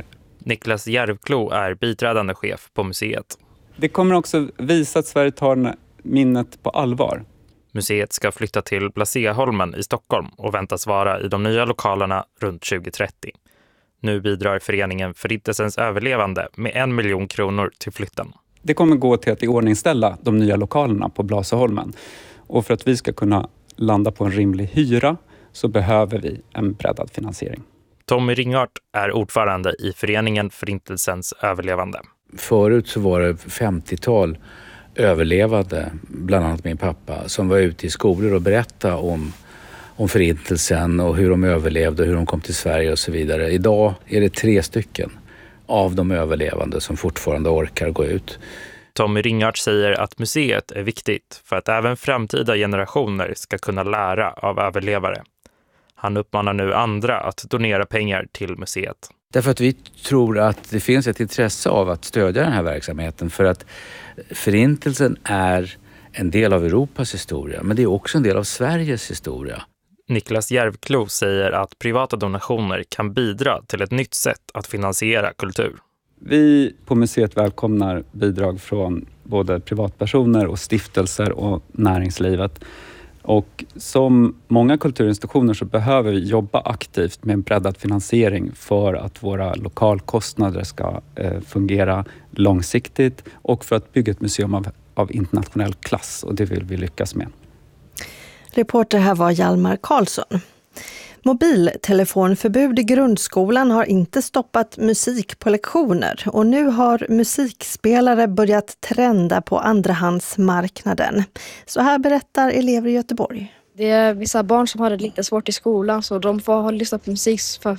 Niklas Järvklo är biträdande chef på museet. Det kommer också visa att Sverige tar minnet på allvar. Museet ska flytta till Blasieholmen i Stockholm och väntas vara i de nya lokalerna runt 2030. Nu bidrar föreningen Förintelsens överlevande med 1 miljon kronor till flytten. Det kommer gå till att iordningställa de nya lokalerna på Blasieholmen. Och för att vi ska kunna landa på en rimlig hyra så behöver vi en breddad finansiering. Tommy Ringart är ordförande i föreningen Förintelsens överlevande. Förut så var det 50-tal överlevande, bland annat min pappa, som var ute i skolor och berättade om förintelsen och hur de överlevde och hur de kom till Sverige och så vidare. Idag är det 3 stycken av de överlevande som fortfarande orkar gå ut. Tommy Ringart säger att museet är viktigt för att även framtida generationer ska kunna lära av överlevare. Han uppmanar nu andra att donera pengar till museet. Därför att vi tror att det finns ett intresse av att stödja den här verksamheten, för att förintelsen är en del av Europas historia, men det är också en del av Sveriges historia. Niklas Järvklo säger att privata donationer kan bidra till ett nytt sätt att finansiera kultur. Vi på museet välkomnar bidrag från både privatpersoner och stiftelser och näringslivet. Och som många kulturinstitutioner så behöver vi jobba aktivt med en breddad finansiering för att våra lokalkostnader ska fungera långsiktigt och för att bygga ett museum av internationell klass, och det vill vi lyckas med. Reporter här var Hjalmar Karlsson. Mobiltelefonförbud i grundskolan har inte stoppat musik på lektioner, och nu har musikspelare börjat trenda på andrahandsmarknaden. Så här berättar elever i Göteborg. Det är vissa barn som har det lite svårt i skolan, så de får lyssna på musik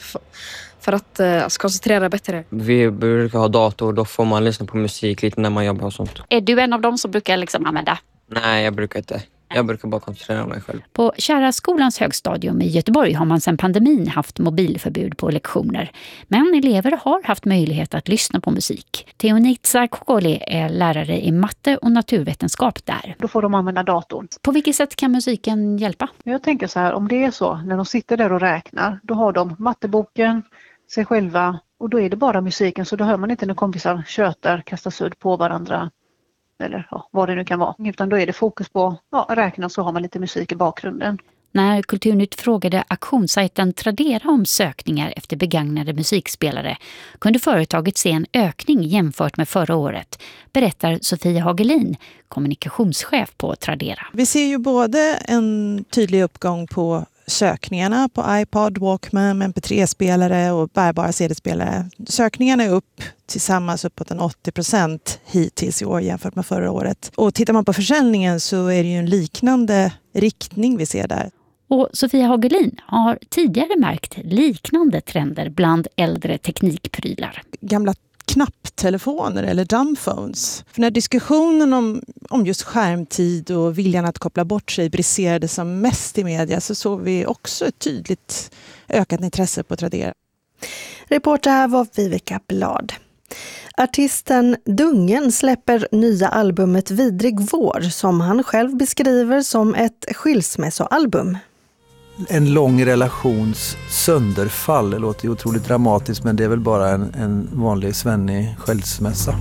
för att koncentrera bättre. Vi brukar ha dator, då får man lyssna på musik lite när man jobbar och sånt. Är du en av dem som brukar använda? Nej, jag brukar inte. Jag brukar bara koncentrera mig själv. På Kärraskolans högstadium i Göteborg har man sedan pandemin haft mobilförbud på lektioner. Men elever har haft möjlighet att lyssna på musik. Teonitsa Kokoli är lärare i matte och naturvetenskap där. Då får de använda datorn. På vilket sätt kan musiken hjälpa? Jag tänker så här, om det är så, när de sitter där och räknar, då har de matteboken, sig själva, och då är det bara musiken, så då hör man inte när kompisar tjötar, kastar sudd på varandra. Eller vad det nu kan vara. Utan då är det fokus på räkna, så har man lite musik i bakgrunden. När Kulturnytt frågade auktionssajten Tradera om sökningar efter begagnade musikspelare kunde företaget se en ökning jämfört med förra året, berättar Sofia Hagelin, kommunikationschef på Tradera. Vi ser ju både en tydlig uppgång på sökningarna på iPod, Walkman, MP3-spelare och bärbara CD-spelare. Sökningarna är upp tillsammans uppåt 80% hittills i år jämfört med förra året. Och tittar man på försäljningen så är det ju en liknande riktning vi ser där. Och Sofia Hagelin har tidigare märkt liknande trender bland äldre teknikprylar. Gamla knapptelefoner eller dumbphones. För när diskussionen om just skärmtid och viljan att koppla bort sig briserade som mest i media, så såg vi också ett tydligt ökat intresse på Tradera. Reporter här var Vivica Blad. Artisten Dungen släpper nya albumet Vidrig vår, som han själv beskriver som ett skilsmässoalbum. En lång relations sönderfall. Det låter ju otroligt dramatiskt, men det är väl bara en vanlig svennig skilsmässa.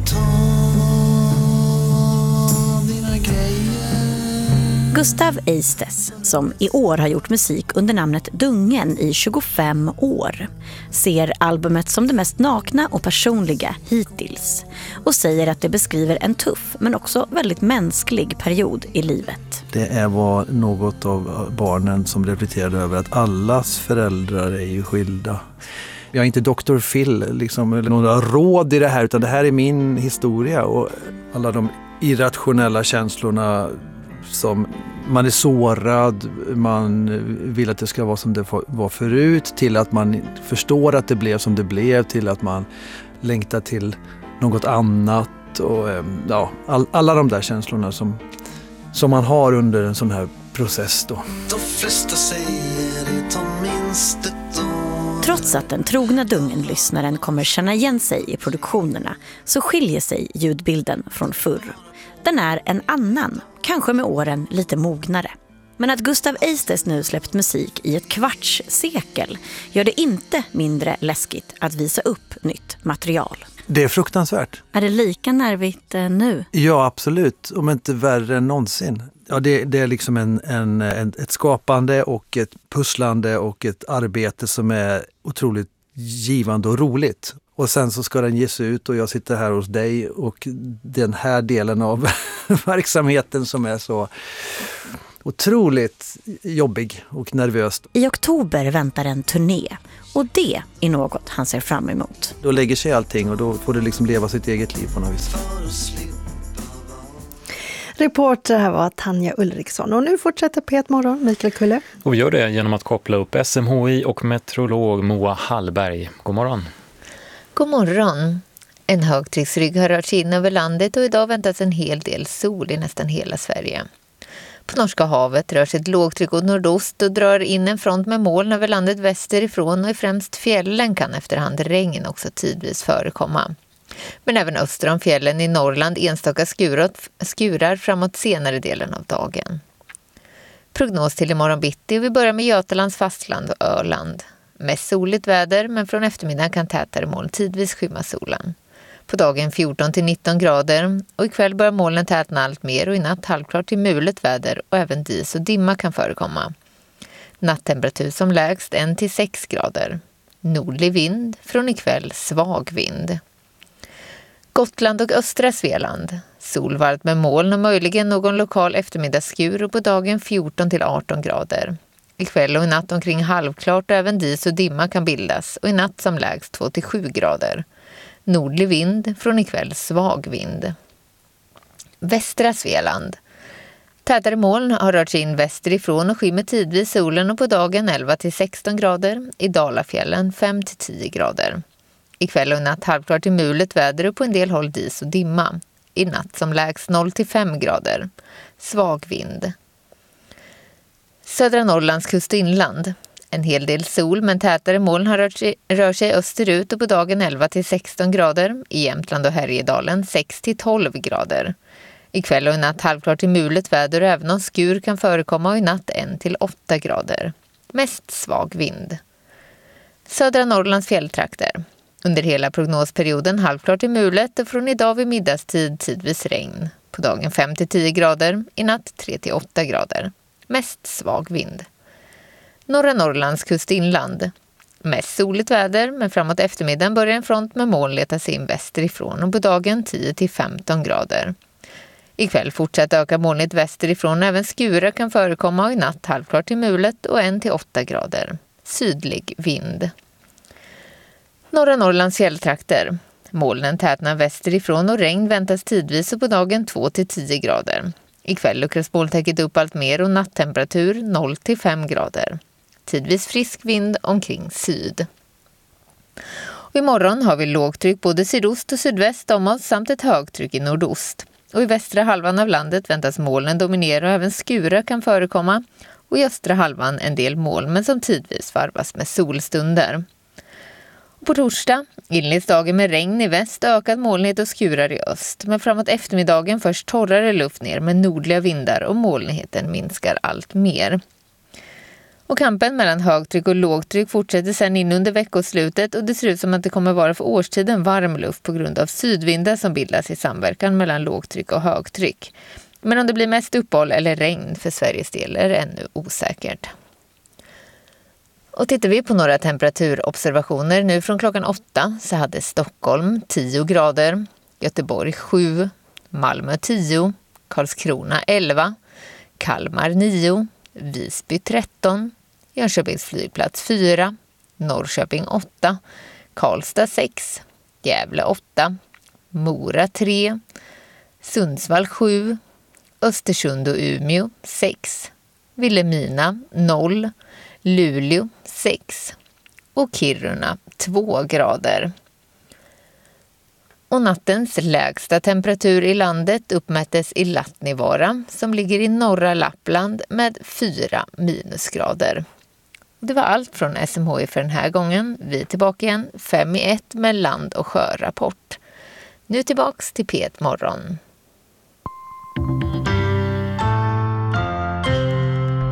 Gustav Eistes, som i år har gjort musik under namnet Dungen i 25 år, ser albumet som det mest nakna och personliga hittills och säger att det beskriver en tuff men också väldigt mänsklig period i livet. Det var något av barnen som reflekterade över att allas föräldrar är ju skilda. Jag är inte Dr. Phil eller några råd i det här, utan det här är min historia och alla de irrationella känslorna som man är sårad, man vill att det ska vara som det var förut, till att man förstår att det blev som det blev, till att man längtar till något annat och alla de där känslorna som man har under en sån här process då. De flesta säger det tar minst ett år. Trots att den trogna Dungen-lyssnaren kommer känna igen sig i produktionerna så skiljer sig ljudbilden från förr. Den är en annan, kanske med åren lite mognare. Men att Gustav Eistes nu släppt musik i ett kvartssekel gör det inte mindre läskigt att visa upp nytt material. Det är fruktansvärt. Är det lika nervigt nu? Ja, absolut. Om inte värre än någonsin. Ja, det är liksom ett skapande och ett pusslande och ett arbete som är otroligt givande och roligt. Och sen så ska den ges ut och jag sitter här hos dig och den här delen av verksamheten som är så otroligt jobbig och nervöst. I oktober väntar en turné och det är något han ser fram emot. Då lägger sig allting och då får det liksom leva sitt eget liv på något vis. Reporter här var Tanja Ulriksson och nu fortsätter P1 Morgon, Mikael Kulle. Och vi gör det genom att koppla upp SMHI och meteorolog Moa Hallberg. God morgon. God morgon. En högtrycksrygg har rört sig in över landet och idag väntas en hel del sol i nästan hela Sverige. På Norska havet rör sig ett lågtryck åt nordost och drar in en front med moln över landet västerifrån och i främst fjällen kan efterhand regn också tidvis förekomma. Men även öster om fjällen i Norrland enstaka skurar framåt senare delen av dagen. Prognos till imorgon bitti och vi börjar med Götalands fastland och Öland. Mest soligt väder men från eftermiddagen kan tätare moln tidvis skymma solen. På dagen 14-19 grader och ikväll börjar molnen tätna allt mer och i natt halvklart till mulet väder och även dis och dimma kan förekomma. Natttemperatur som lägst 1-6 grader. Nordlig vind, från ikväll svag vind. Gotland och östra Svealand. Solvarmt med moln och möjligen någon lokal eftermiddagsskur och på dagen 14-18 grader. Ikväll och i natt omkring halvklart och även dis och dimma kan bildas och i natt som lägst 2-7 grader. Nordlig vind, från ikväll svag vind. Västra Svealand. Tätare moln har rört sig in västerifrån och skymmer tidvis solen och på dagen 11-16 grader. I Dalafjällen 5-10 grader. Ikväll och i natt halvklart till mulet väder och på en del håll dis och dimma. I natt som lägst 0-5 grader. Svag vind. Södra Norrlands kust och inland. En hel del sol men tätare moln har rör sig österut och på dagen 11-16 grader. I Jämtland och Härjedalen 6-12 grader. Ikväll och i natt halvklart till mulet väder och även om skur kan förekomma och i natt 1-8 grader. Mest svag vind. Södra Norrlands fjälltrakter. Under hela prognosperioden halvklart till mulet och från idag vid middagstid tidvis regn. På dagen 5-10 grader, i natt 3-8 grader. Mest svag vind. Norra Norrlands kustinland. Mest soligt väder men framåt eftermiddagen börjar en front med moln leta sig in västerifrån och på dagen 10-15 grader. Ikväll fortsätter öka molnigt västerifrån och även skurar kan förekomma och i natt halvklart till mulet och 1-8 grader. Sydlig vind. Norra Norrlands fjälltrakter. Molnen tätnar västerifrån och regn väntas tidvis och på dagen 2-10 grader. Ikväll luckras molntäcket upp allt mer och natttemperatur 0-5 grader. Tidvis frisk vind omkring syd. Och imorgon har vi lågtryck både sydost och sydväst om oss samt ett högtryck i nordost. Och i västra halvan av landet väntas molnen dominera och även skurar kan förekomma. Och i östra halvan en del moln men som tidvis varvas med solstunder. På torsdag inleds dagen med regn i väst, ökad molnighet och skurar i öst. Men framåt eftermiddagen först torrare luft ner med nordliga vindar och molnigheten minskar allt mer. Och kampen mellan högtryck och lågtryck fortsätter sedan in under veckoslutet och det ser ut som att det kommer vara för årstiden varm luft på grund av sydvindar som bildas i samverkan mellan lågtryck och högtryck. Men om det blir mest uppehåll eller regn för Sveriges del är det ännu osäkert. Och tittar vi på några temperaturobservationer nu från klockan 8 så hade Stockholm 10 grader, Göteborg 7, Malmö 10, Karlskrona 11, Kalmar 9, Visby 13, Jönköpings flygplats 4, Norrköping 8, Karlstad 6, Gävle 8, Mora 3, Sundsvall 7, Östersund och Umeå 6, Vilhelmina 0, Luleå 6 och Kiruna 2 grader. Och nattens lägsta temperatur i landet uppmättes i Lattnivaara som ligger i norra Lappland med 4 minusgrader. Det var allt från SMHI för den här gången. Vi är tillbaka igen 5-1 med land- och sjörapport. Nu tillbaks till P1 Morgon.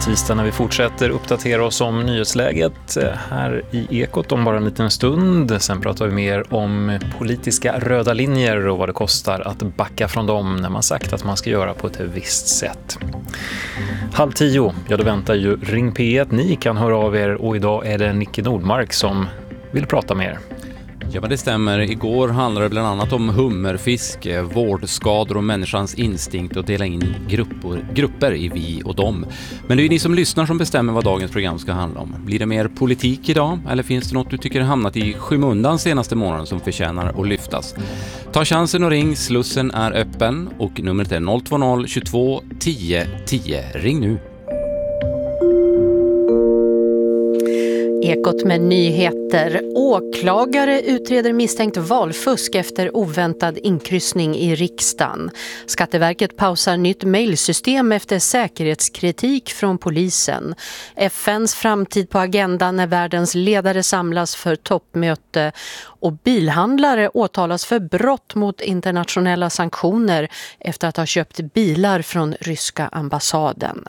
tisdag när vi fortsätter uppdatera oss om nyhetsläget här i Ekot om bara en liten stund. Sen pratar vi mer om politiska röda linjer och vad det kostar att backa från dem när man sagt att man ska göra på ett visst sätt. 9:30, ja då väntar ju Ring P1. Ni kan höra av er och idag är det Nicke Nordmark som vill prata med er. Ja, men det stämmer. Igår handlade det bland annat om hummerfiske, vårdskador och människans instinkt att dela in grupper i vi och dem. Men det är ju ni som lyssnar som bestämmer vad dagens program ska handla om. Blir det mer politik idag eller finns det något du tycker har hamnat i skymundan senaste månaden som förtjänar att lyftas? Ta chansen och ring, Slussen är öppen och numret är 020 22 10 10. Ring nu. Ekot med nyheter. Åklagare utreder misstänkt valfusk efter oväntad inkryssning i riksdagen. Skatteverket pausar nytt mejlsystem efter säkerhetskritik från polisen. FNs framtid på agendan när världens ledare samlas för toppmöte. Och bilhandlare åtalas för brott mot internationella sanktioner efter att ha köpt bilar från ryska ambassaden.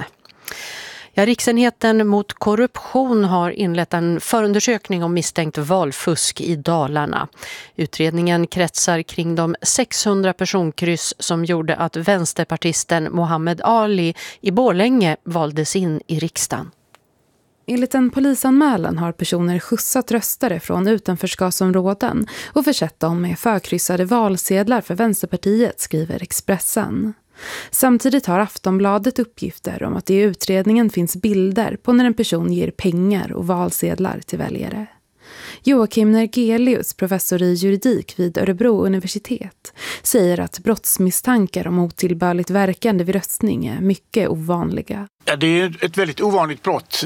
Ja, Riksenheten mot korruption har inlett en förundersökning om misstänkt valfusk i Dalarna. Utredningen kretsar kring de 600 personkryss som gjorde att vänsterpartisten Mohammed Ali i Borlänge valdes in i riksdagen. Enligt en polisanmälan har personer skjutsat röstare från utanförskapsområden och försett dem med förkryssade valsedlar för Vänsterpartiet, skriver Expressen. Samtidigt har Aftonbladet uppgifter om att det i utredningen finns bilder på när en person ger pengar och valsedlar till väljare. Joakim Nergelius, professor i juridik vid Örebro universitet, säger att brottsmisstankar om otillbörligt verkande vid röstning är mycket ovanliga. Ja, det är ett väldigt ovanligt brott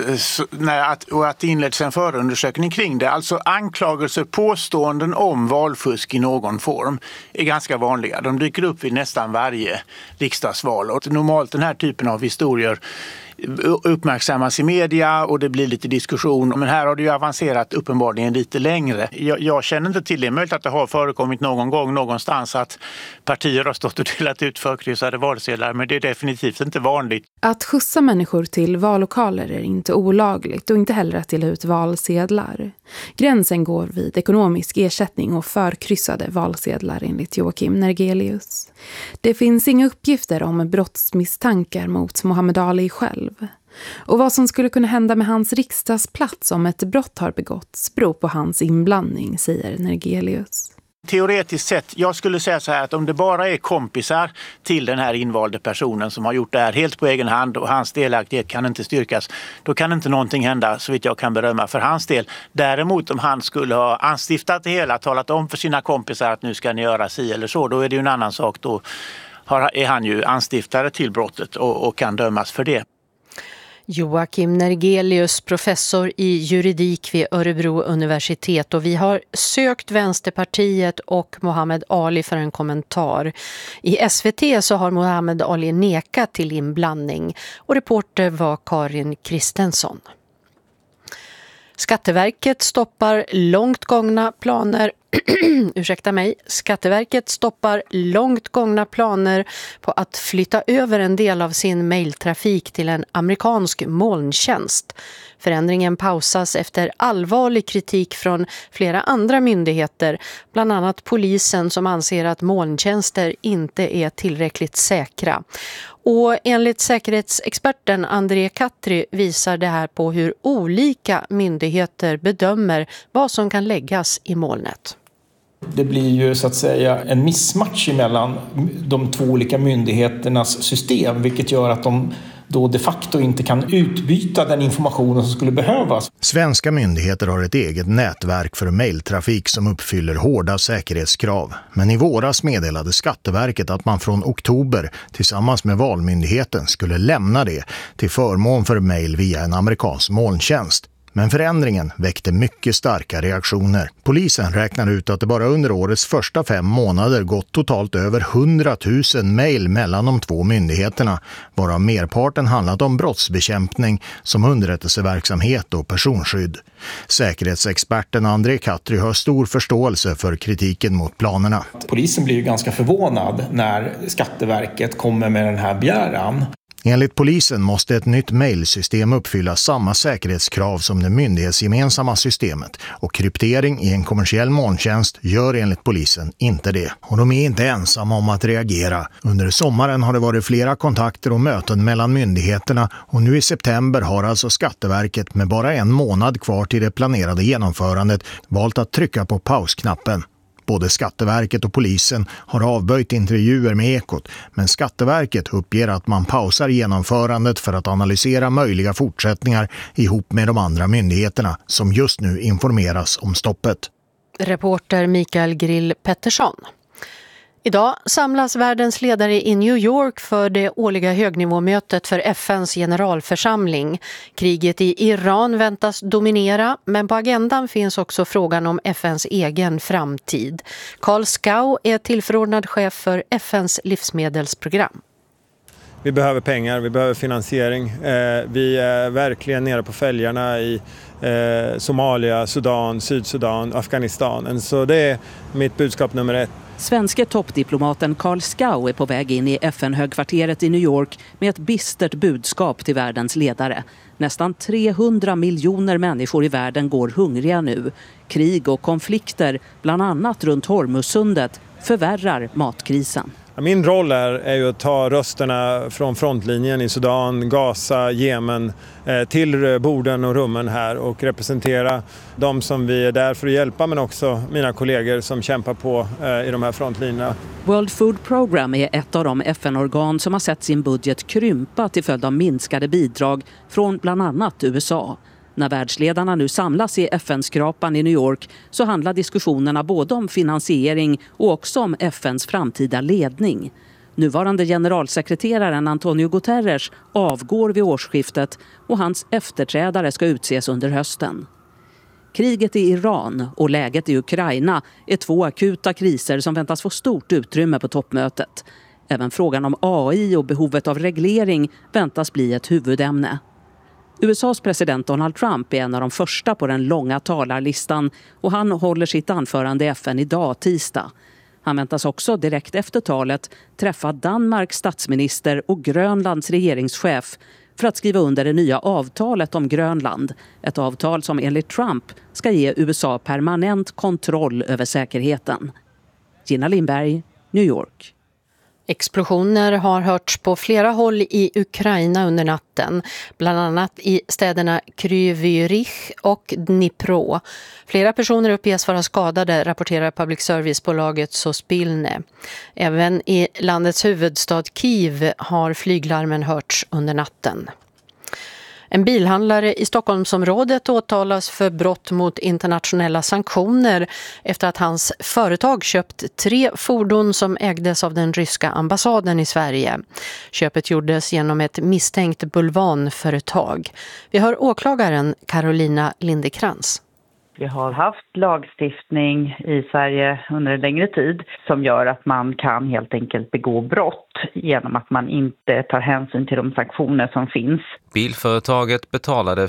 och att det inleds en förundersökning kring det. Alltså anklagelser, påståenden om valfusk i någon form är ganska vanliga. De dyker upp vid nästan varje riksdagsval. Och normalt den här typen av historier uppmärksammas i media och det blir lite diskussion. Men här har det ju avancerat uppenbarligen lite längre. Jag känner inte till det. Möjligt att det har förekommit någon gång någonstans att partier har stått och delat ut förkryssade valsedlar, men det är definitivt inte vanligt. Att skjutsa människor till vallokaler är inte olagligt och inte heller att dela ut valsedlar. Gränsen går vid ekonomisk ersättning och förkryssade valsedlar enligt Joakim Nergelius. Det finns inga uppgifter om brottsmisstankar mot Mohammed Ali själv. Och vad som skulle kunna hända med hans riksdagsplats om ett brott har begåtts beror på hans inblandning, säger Nergelius. Teoretiskt sett, jag skulle säga så här att om det bara är kompisar till den här invalde personen som har gjort det här helt på egen hand och hans delaktighet kan inte styrkas, då kan inte någonting hända så vitt jag kan berömma för hans del. Däremot om han skulle ha anstiftat det hela, talat om för sina kompisar att nu ska ni göra si eller så, då är det ju en annan sak. Då är han ju anstiftare till brottet och kan dömas för det. Joakim Nergelius, professor i juridik vid Örebro universitet, och vi har sökt Vänsterpartiet och Mohammed Ali för en kommentar. I SVT så har Mohammed Ali nekat till inblandning och reporter var Karin Kristensson. Skatteverket stoppar långt gångna planer Skatteverket stoppar långt gångna planer på att flytta över en del av sin mejltrafik till en amerikansk molntjänst. Förändringen pausas efter allvarlig kritik från flera andra myndigheter, bland annat polisen som anser att molntjänster inte är tillräckligt säkra. Och enligt säkerhetsexperten André Katri visar det här på hur olika myndigheter bedömer vad som kan läggas i molnet. Det blir ju så att säga en missmatch mellan de två olika myndigheternas system, vilket gör att de då de facto inte kan utbyta den informationen som skulle behövas. Svenska myndigheter har ett eget nätverk för mejltrafik som uppfyller hårda säkerhetskrav. Men i våras meddelade Skatteverket att man från oktober tillsammans med Valmyndigheten skulle lämna det till förmån för mejl via en amerikansk molntjänst. Men förändringen väckte mycket starka reaktioner. Polisen räknar ut att det bara under årets första 5 månader gått totalt över 100 000 mejl mellan de två myndigheterna, varav merparten handlat om brottsbekämpning som underrättelseverksamhet och personskydd. Säkerhetsexperten André Katri har stor förståelse för kritiken mot planerna. Polisen blir ju ganska förvånad när Skatteverket kommer med den här begäran. Enligt polisen måste ett nytt mejlsystem uppfylla samma säkerhetskrav som det myndighetsgemensamma systemet och kryptering i en kommersiell molntjänst gör enligt polisen inte det. Och de är inte ensamma om att reagera. Under sommaren har det varit flera kontakter och möten mellan myndigheterna och nu i september har alltså Skatteverket med bara en månad kvar till det planerade genomförandet valt att trycka på pausknappen. Både Skatteverket och polisen har avböjt intervjuer med Ekot, men Skatteverket uppger att man pausar genomförandet för att analysera möjliga fortsättningar ihop med de andra myndigheterna som just nu informeras om stoppet. Reporter Mikael Grill Pettersson. Idag samlas världens ledare i New York för det årliga högnivåmötet för FNs generalförsamling. Kriget i Iran väntas dominera, men på agendan finns också frågan om FNs egen framtid. Carl Schau är tillförordnad chef för FNs livsmedelsprogram. Vi behöver pengar, vi behöver finansiering. Vi är verkligen nere på fälgarna i Somalia, Sudan, Sydsudan, Afghanistan. Så det är mitt budskap nummer 1. Svenske toppdiplomaten Carl Schau är på väg in i FN-högkvarteret i New York med ett bistert budskap till världens ledare. Nästan 300 miljoner människor i världen går hungriga nu. Krig och konflikter, bland annat runt Hormuzsundet, förvärrar matkrisen. Min roll är ju att ta rösterna från frontlinjen i Sudan, Gaza, Jemen till borden och rummen här och representera de som vi är där för att hjälpa, men också mina kollegor som kämpar på i de här frontlinjerna. World Food Program är ett av de FN-organ som har sett sin budget krympa till följd av minskade bidrag från bland annat USA. När världsledarna nu samlas i FN-skrapan i New York så handlar diskussionerna både om finansiering och också om FNs framtida ledning. Nuvarande generalsekreteraren Antonio Guterres avgår vid årsskiftet och hans efterträdare ska utses under hösten. Kriget i Iran och läget i Ukraina är 2 akuta kriser som väntas få stort utrymme på toppmötet. Även frågan om AI och behovet av reglering väntas bli ett huvudämne. USAs president Donald Trump är en av de första på den långa talarlistan och han håller sitt anförande i FN idag, tisdag. Han väntas också direkt efter talet träffa Danmarks statsminister och Grönlands regeringschef för att skriva under det nya avtalet om Grönland. Ett avtal som enligt Trump ska ge USA permanent kontroll över säkerheten. Gina Lindberg, New York. Explosioner har hörts på flera håll i Ukraina under natten, bland annat i städerna Kryvyi-Rih och Dnipro. Flera personer uppges vara skadade, rapporterar public service-bolaget Sospilne. Även i landets huvudstad Kiev har flyglarmen hörts under natten. En bilhandlare i Stockholmsområdet åtalas för brott mot internationella sanktioner efter att hans företag köpt 3 fordon som ägdes av den ryska ambassaden i Sverige. Köpet gjordes genom ett misstänkt bulvanföretag. Vi hör åklagaren Carolina Lindekrans. Vi har haft lagstiftning i Sverige under en längre tid som gör att man kan helt enkelt begå brott genom att man inte tar hänsyn till de sanktioner som finns. Bilföretaget betalade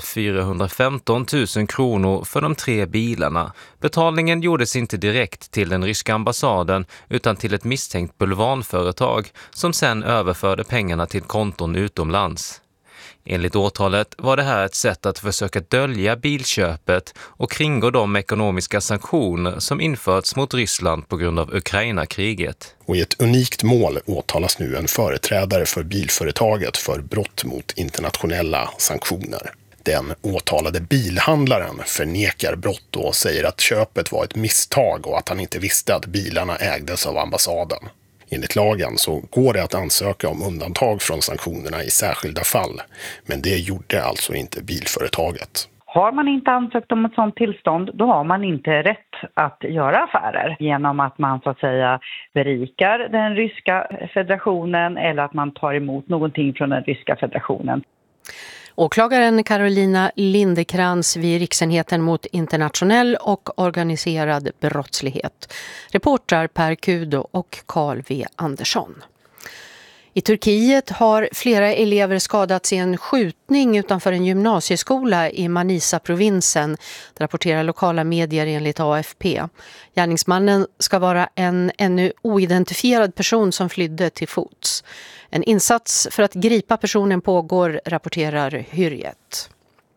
415 000 kronor för de 3 bilarna. Betalningen gjordes inte direkt till den ryska ambassaden utan till ett misstänkt bulvanföretag som sen överförde pengarna till konton utomlands. Enligt åtalet var det här ett sätt att försöka dölja bilköpet och kringgå de ekonomiska sanktioner som införts mot Ryssland på grund av Ukraina-kriget. Och i ett unikt mål åtalas nu en företrädare för bilföretaget för brott mot internationella sanktioner. Den åtalade bilhandlaren förnekar brott och säger att köpet var ett misstag och att han inte visste att bilarna ägdes av ambassaden. Enligt lagen så går det att ansöka om undantag från sanktionerna i särskilda fall, men det gjorde alltså inte bilföretaget. Har man inte ansökt om ett sådant tillstånd, då har man inte rätt att göra affärer genom att man så att säga berikar den ryska federationen eller att man tar emot någonting från den ryska federationen. Åklagaren Carolina Lindekrans vid Riksenheten mot internationell och organiserad brottslighet. Reportrar Per Kudo och Carl V. Andersson. I Turkiet har flera elever skadats i en skjutning utanför en gymnasieskola i Manisa-provinsen, rapporterar lokala medier enligt AFP. Gärningsmannen ska vara en ännu oidentifierad person som flydde till fots. En insats för att gripa personen pågår, rapporterar Hürriyet.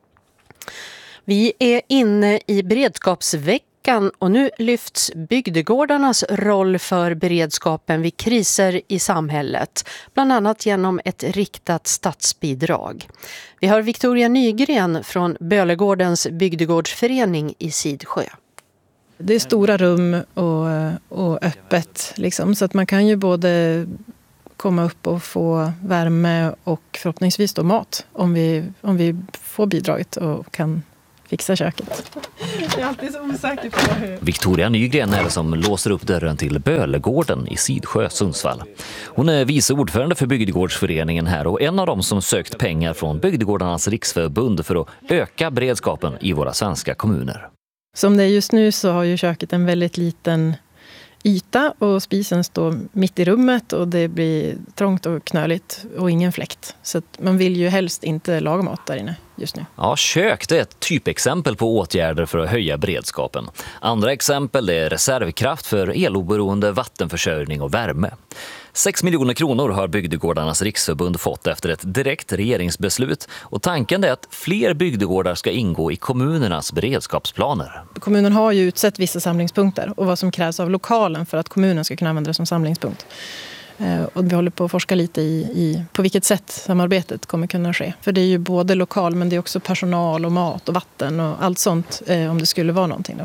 Vi är inne i beredskapsveckan och nu lyfts bygdegårdarnas roll för beredskapen vid kriser i samhället, bland annat genom ett riktat statsbidrag. Vi har Victoria Nygren från Bölegårdens bygdegårdsförening i Sidsjö. Det är stora rum och öppet liksom, så att man kan ju både komma upp och få värme och förhoppningsvis då mat om vi får bidraget och kan fixa köket. Jag är alltid så osäker på hur... Victoria Nygren är det som låser upp dörren till Bölegården i Sidsjö, Sundsvall. Hon är vice ordförande för bygdegårdsföreningen här och en av dem som sökt pengar från Bygdegårdarnas riksförbund för att öka beredskapen i våra svenska kommuner. Som det är just nu så har ju köket en väldigt liten yta och spisen står mitt i rummet och det blir trångt och knöligt och ingen fläkt. Så att man vill ju helst inte laga mat där inne just nu. Ja, kök det är ett typexempel på åtgärder för att höja beredskapen. Andra exempel är reservkraft för eloberoende vattenförsörjning och värme. 6 miljoner kronor har Bygdegårdarnas riksförbund fått efter ett direkt regeringsbeslut och tanken är att fler bygdegårdar ska ingå i kommunernas beredskapsplaner. Kommunen har ju utsett vissa samlingspunkter och vad som krävs av lokalen för att kommunen ska kunna använda det som samlingspunkt. Och vi håller på att forska lite i på vilket sätt samarbetet kommer kunna ske. För det är ju både lokal men det är också personal och mat och vatten och allt sånt om det skulle vara någonting då.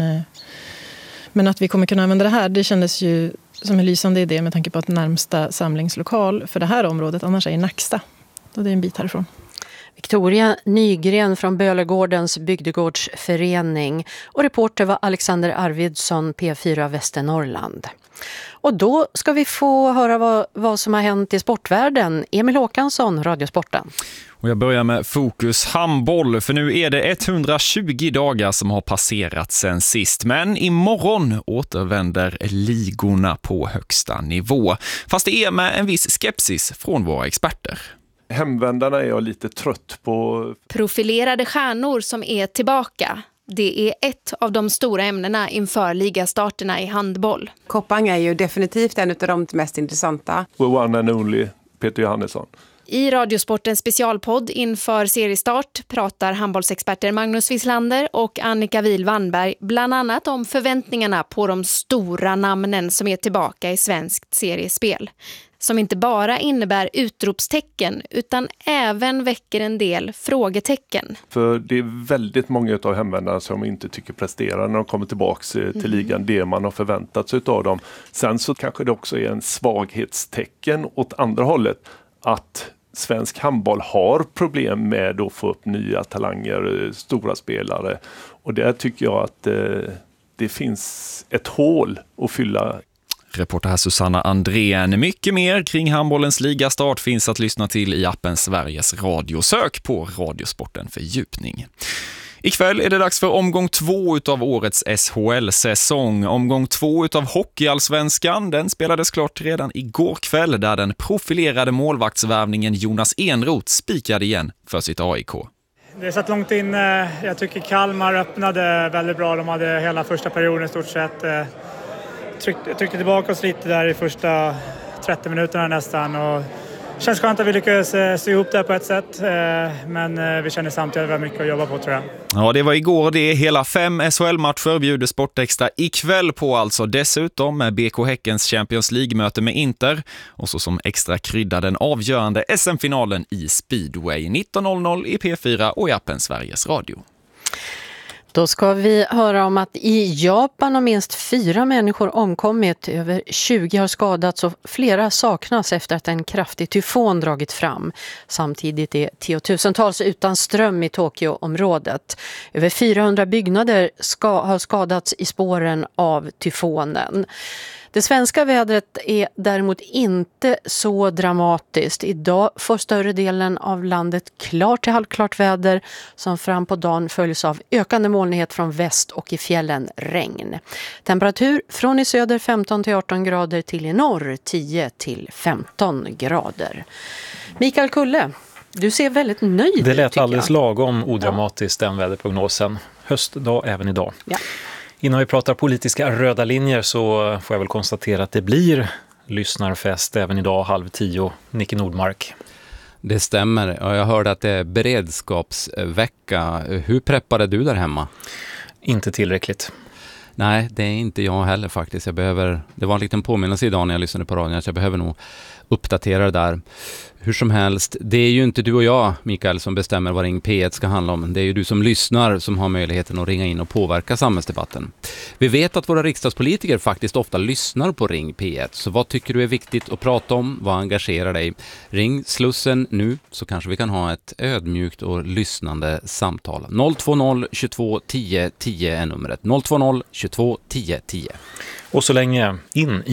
Men att vi kommer kunna använda det här, det kändes ju som en lysande idé med tanke på att närmsta samlingslokal för det här området annars är i Nacksta. Och det är en bit härifrån. Victoria Nygren från Bölegårdens bygdegårdsförening och reporter var Alexander Arvidsson, P4 Västernorrland. Och då ska vi få höra vad som har hänt i sportvärlden. Emil Håkansson, Radiosporten. Och jag börjar med fokus handboll, för nu är det 120 dagar som har passerat sen sist. Men imorgon återvänder ligorna på högsta nivå. Fast det är med en viss skepsis från våra experter. Hemvändarna är jag lite trött på. Profilerade stjärnor som är tillbaka. Det är ett av de stora ämnena inför ligastarterna i handboll. Koppang är ju definitivt en av de mest intressanta. One and only, Peter Johannesson. I Radiosportens specialpodd inför seriestart pratar handbollsexperter Magnus Wislander och Annika Wihl-Wannberg bland annat om förväntningarna på de stora namnen som är tillbaka i svenskt seriespel. Som inte bara innebär utropstecken utan även väcker en del frågetecken. För det är väldigt många av hemvändarna som inte tycker presterar när de kommer tillbaka till ligan det man har förväntat sig av dem. Sen så kanske det också är en svaghetstecken åt andra hållet att svensk handboll har problem med att få upp nya talanger, stora spelare. Och där tycker jag att det finns ett hål att fylla. Reporter här Susanna Andrén. Mycket mer kring handbollens ligastart finns att lyssna till i appen Sveriges Radio. Sök på Radiosporten fördjupning. Ikväll är det dags för omgång 2 utav årets SHL-säsong. Omgång 2 utav Hockeyallsvenskan, den spelades klart redan igår kväll där den profilerade målvaktsvärvningen Jonas Enroth spikade igen för sitt AIK. Det satt långt inne. Jag tycker Kalmar öppnade väldigt bra. De hade hela första perioden i stort sett. Tryckte tillbaka oss lite där i första 30 minuterna nästan. Och känns skönt att vi lyckades sy ihop det på ett sätt. Men vi känner samtidigt att vi har mycket att jobba på, tror jag. Ja, det var igår. Det är hela 5 SHL-matcher bjuder Sportextra ikväll på alltså. Dessutom med BK Häckens Champions League-möte med Inter. Och så som extra krydda den avgörande SM-finalen i Speedway. 19.00 i P4 och i appen Sveriges Radio. Då ska vi höra om att i Japan har minst 4 människor omkommit, över 20 har skadats och flera saknas efter att en kraftig tyfon dragit fram. Samtidigt är tiotusentals utan ström i Tokyo-området. Över 400 byggnader har skadats i spåren av tyfonen. Det svenska vädret är däremot inte så dramatiskt. Idag får större delen av landet klart till halvklart väder som fram på dagen följs av ökande molnighet från väst och i fjällen regn. Temperatur från i söder 15 till 18 grader till i norr 10 till 15 grader. Mikael Kulle, du ser väldigt nöjd ut. Det lät alldeles lagom odramatiskt den väderprognosen. Höstdag även idag. Ja. Innan vi pratar politiska röda linjer så får jag väl konstatera att det blir lyssnarfest även idag 9:30. Nicke Nordmark. Det stämmer. Jag hörde att det är beredskapsvecka. Hur preppade du där hemma? Inte tillräckligt. Nej, det är inte jag heller faktiskt. Det var en liten påminnelse idag när jag lyssnade på radion att jag behöver nog uppdatera det där. Hur som helst, det är ju inte du och jag, Mikael, som bestämmer vad Ring P1 ska handla om. Det är ju du som lyssnar som har möjligheten att ringa in och påverka samhällsdebatten. Vi vet att våra riksdagspolitiker faktiskt ofta lyssnar på Ring P1. Så vad tycker du är viktigt att prata om? Vad engagerar dig? Ring Slussen nu så kanske vi kan ha ett ödmjukt och lyssnande samtal. 020 22 10 10 är numret. 020 22 10 10. Och så länge in i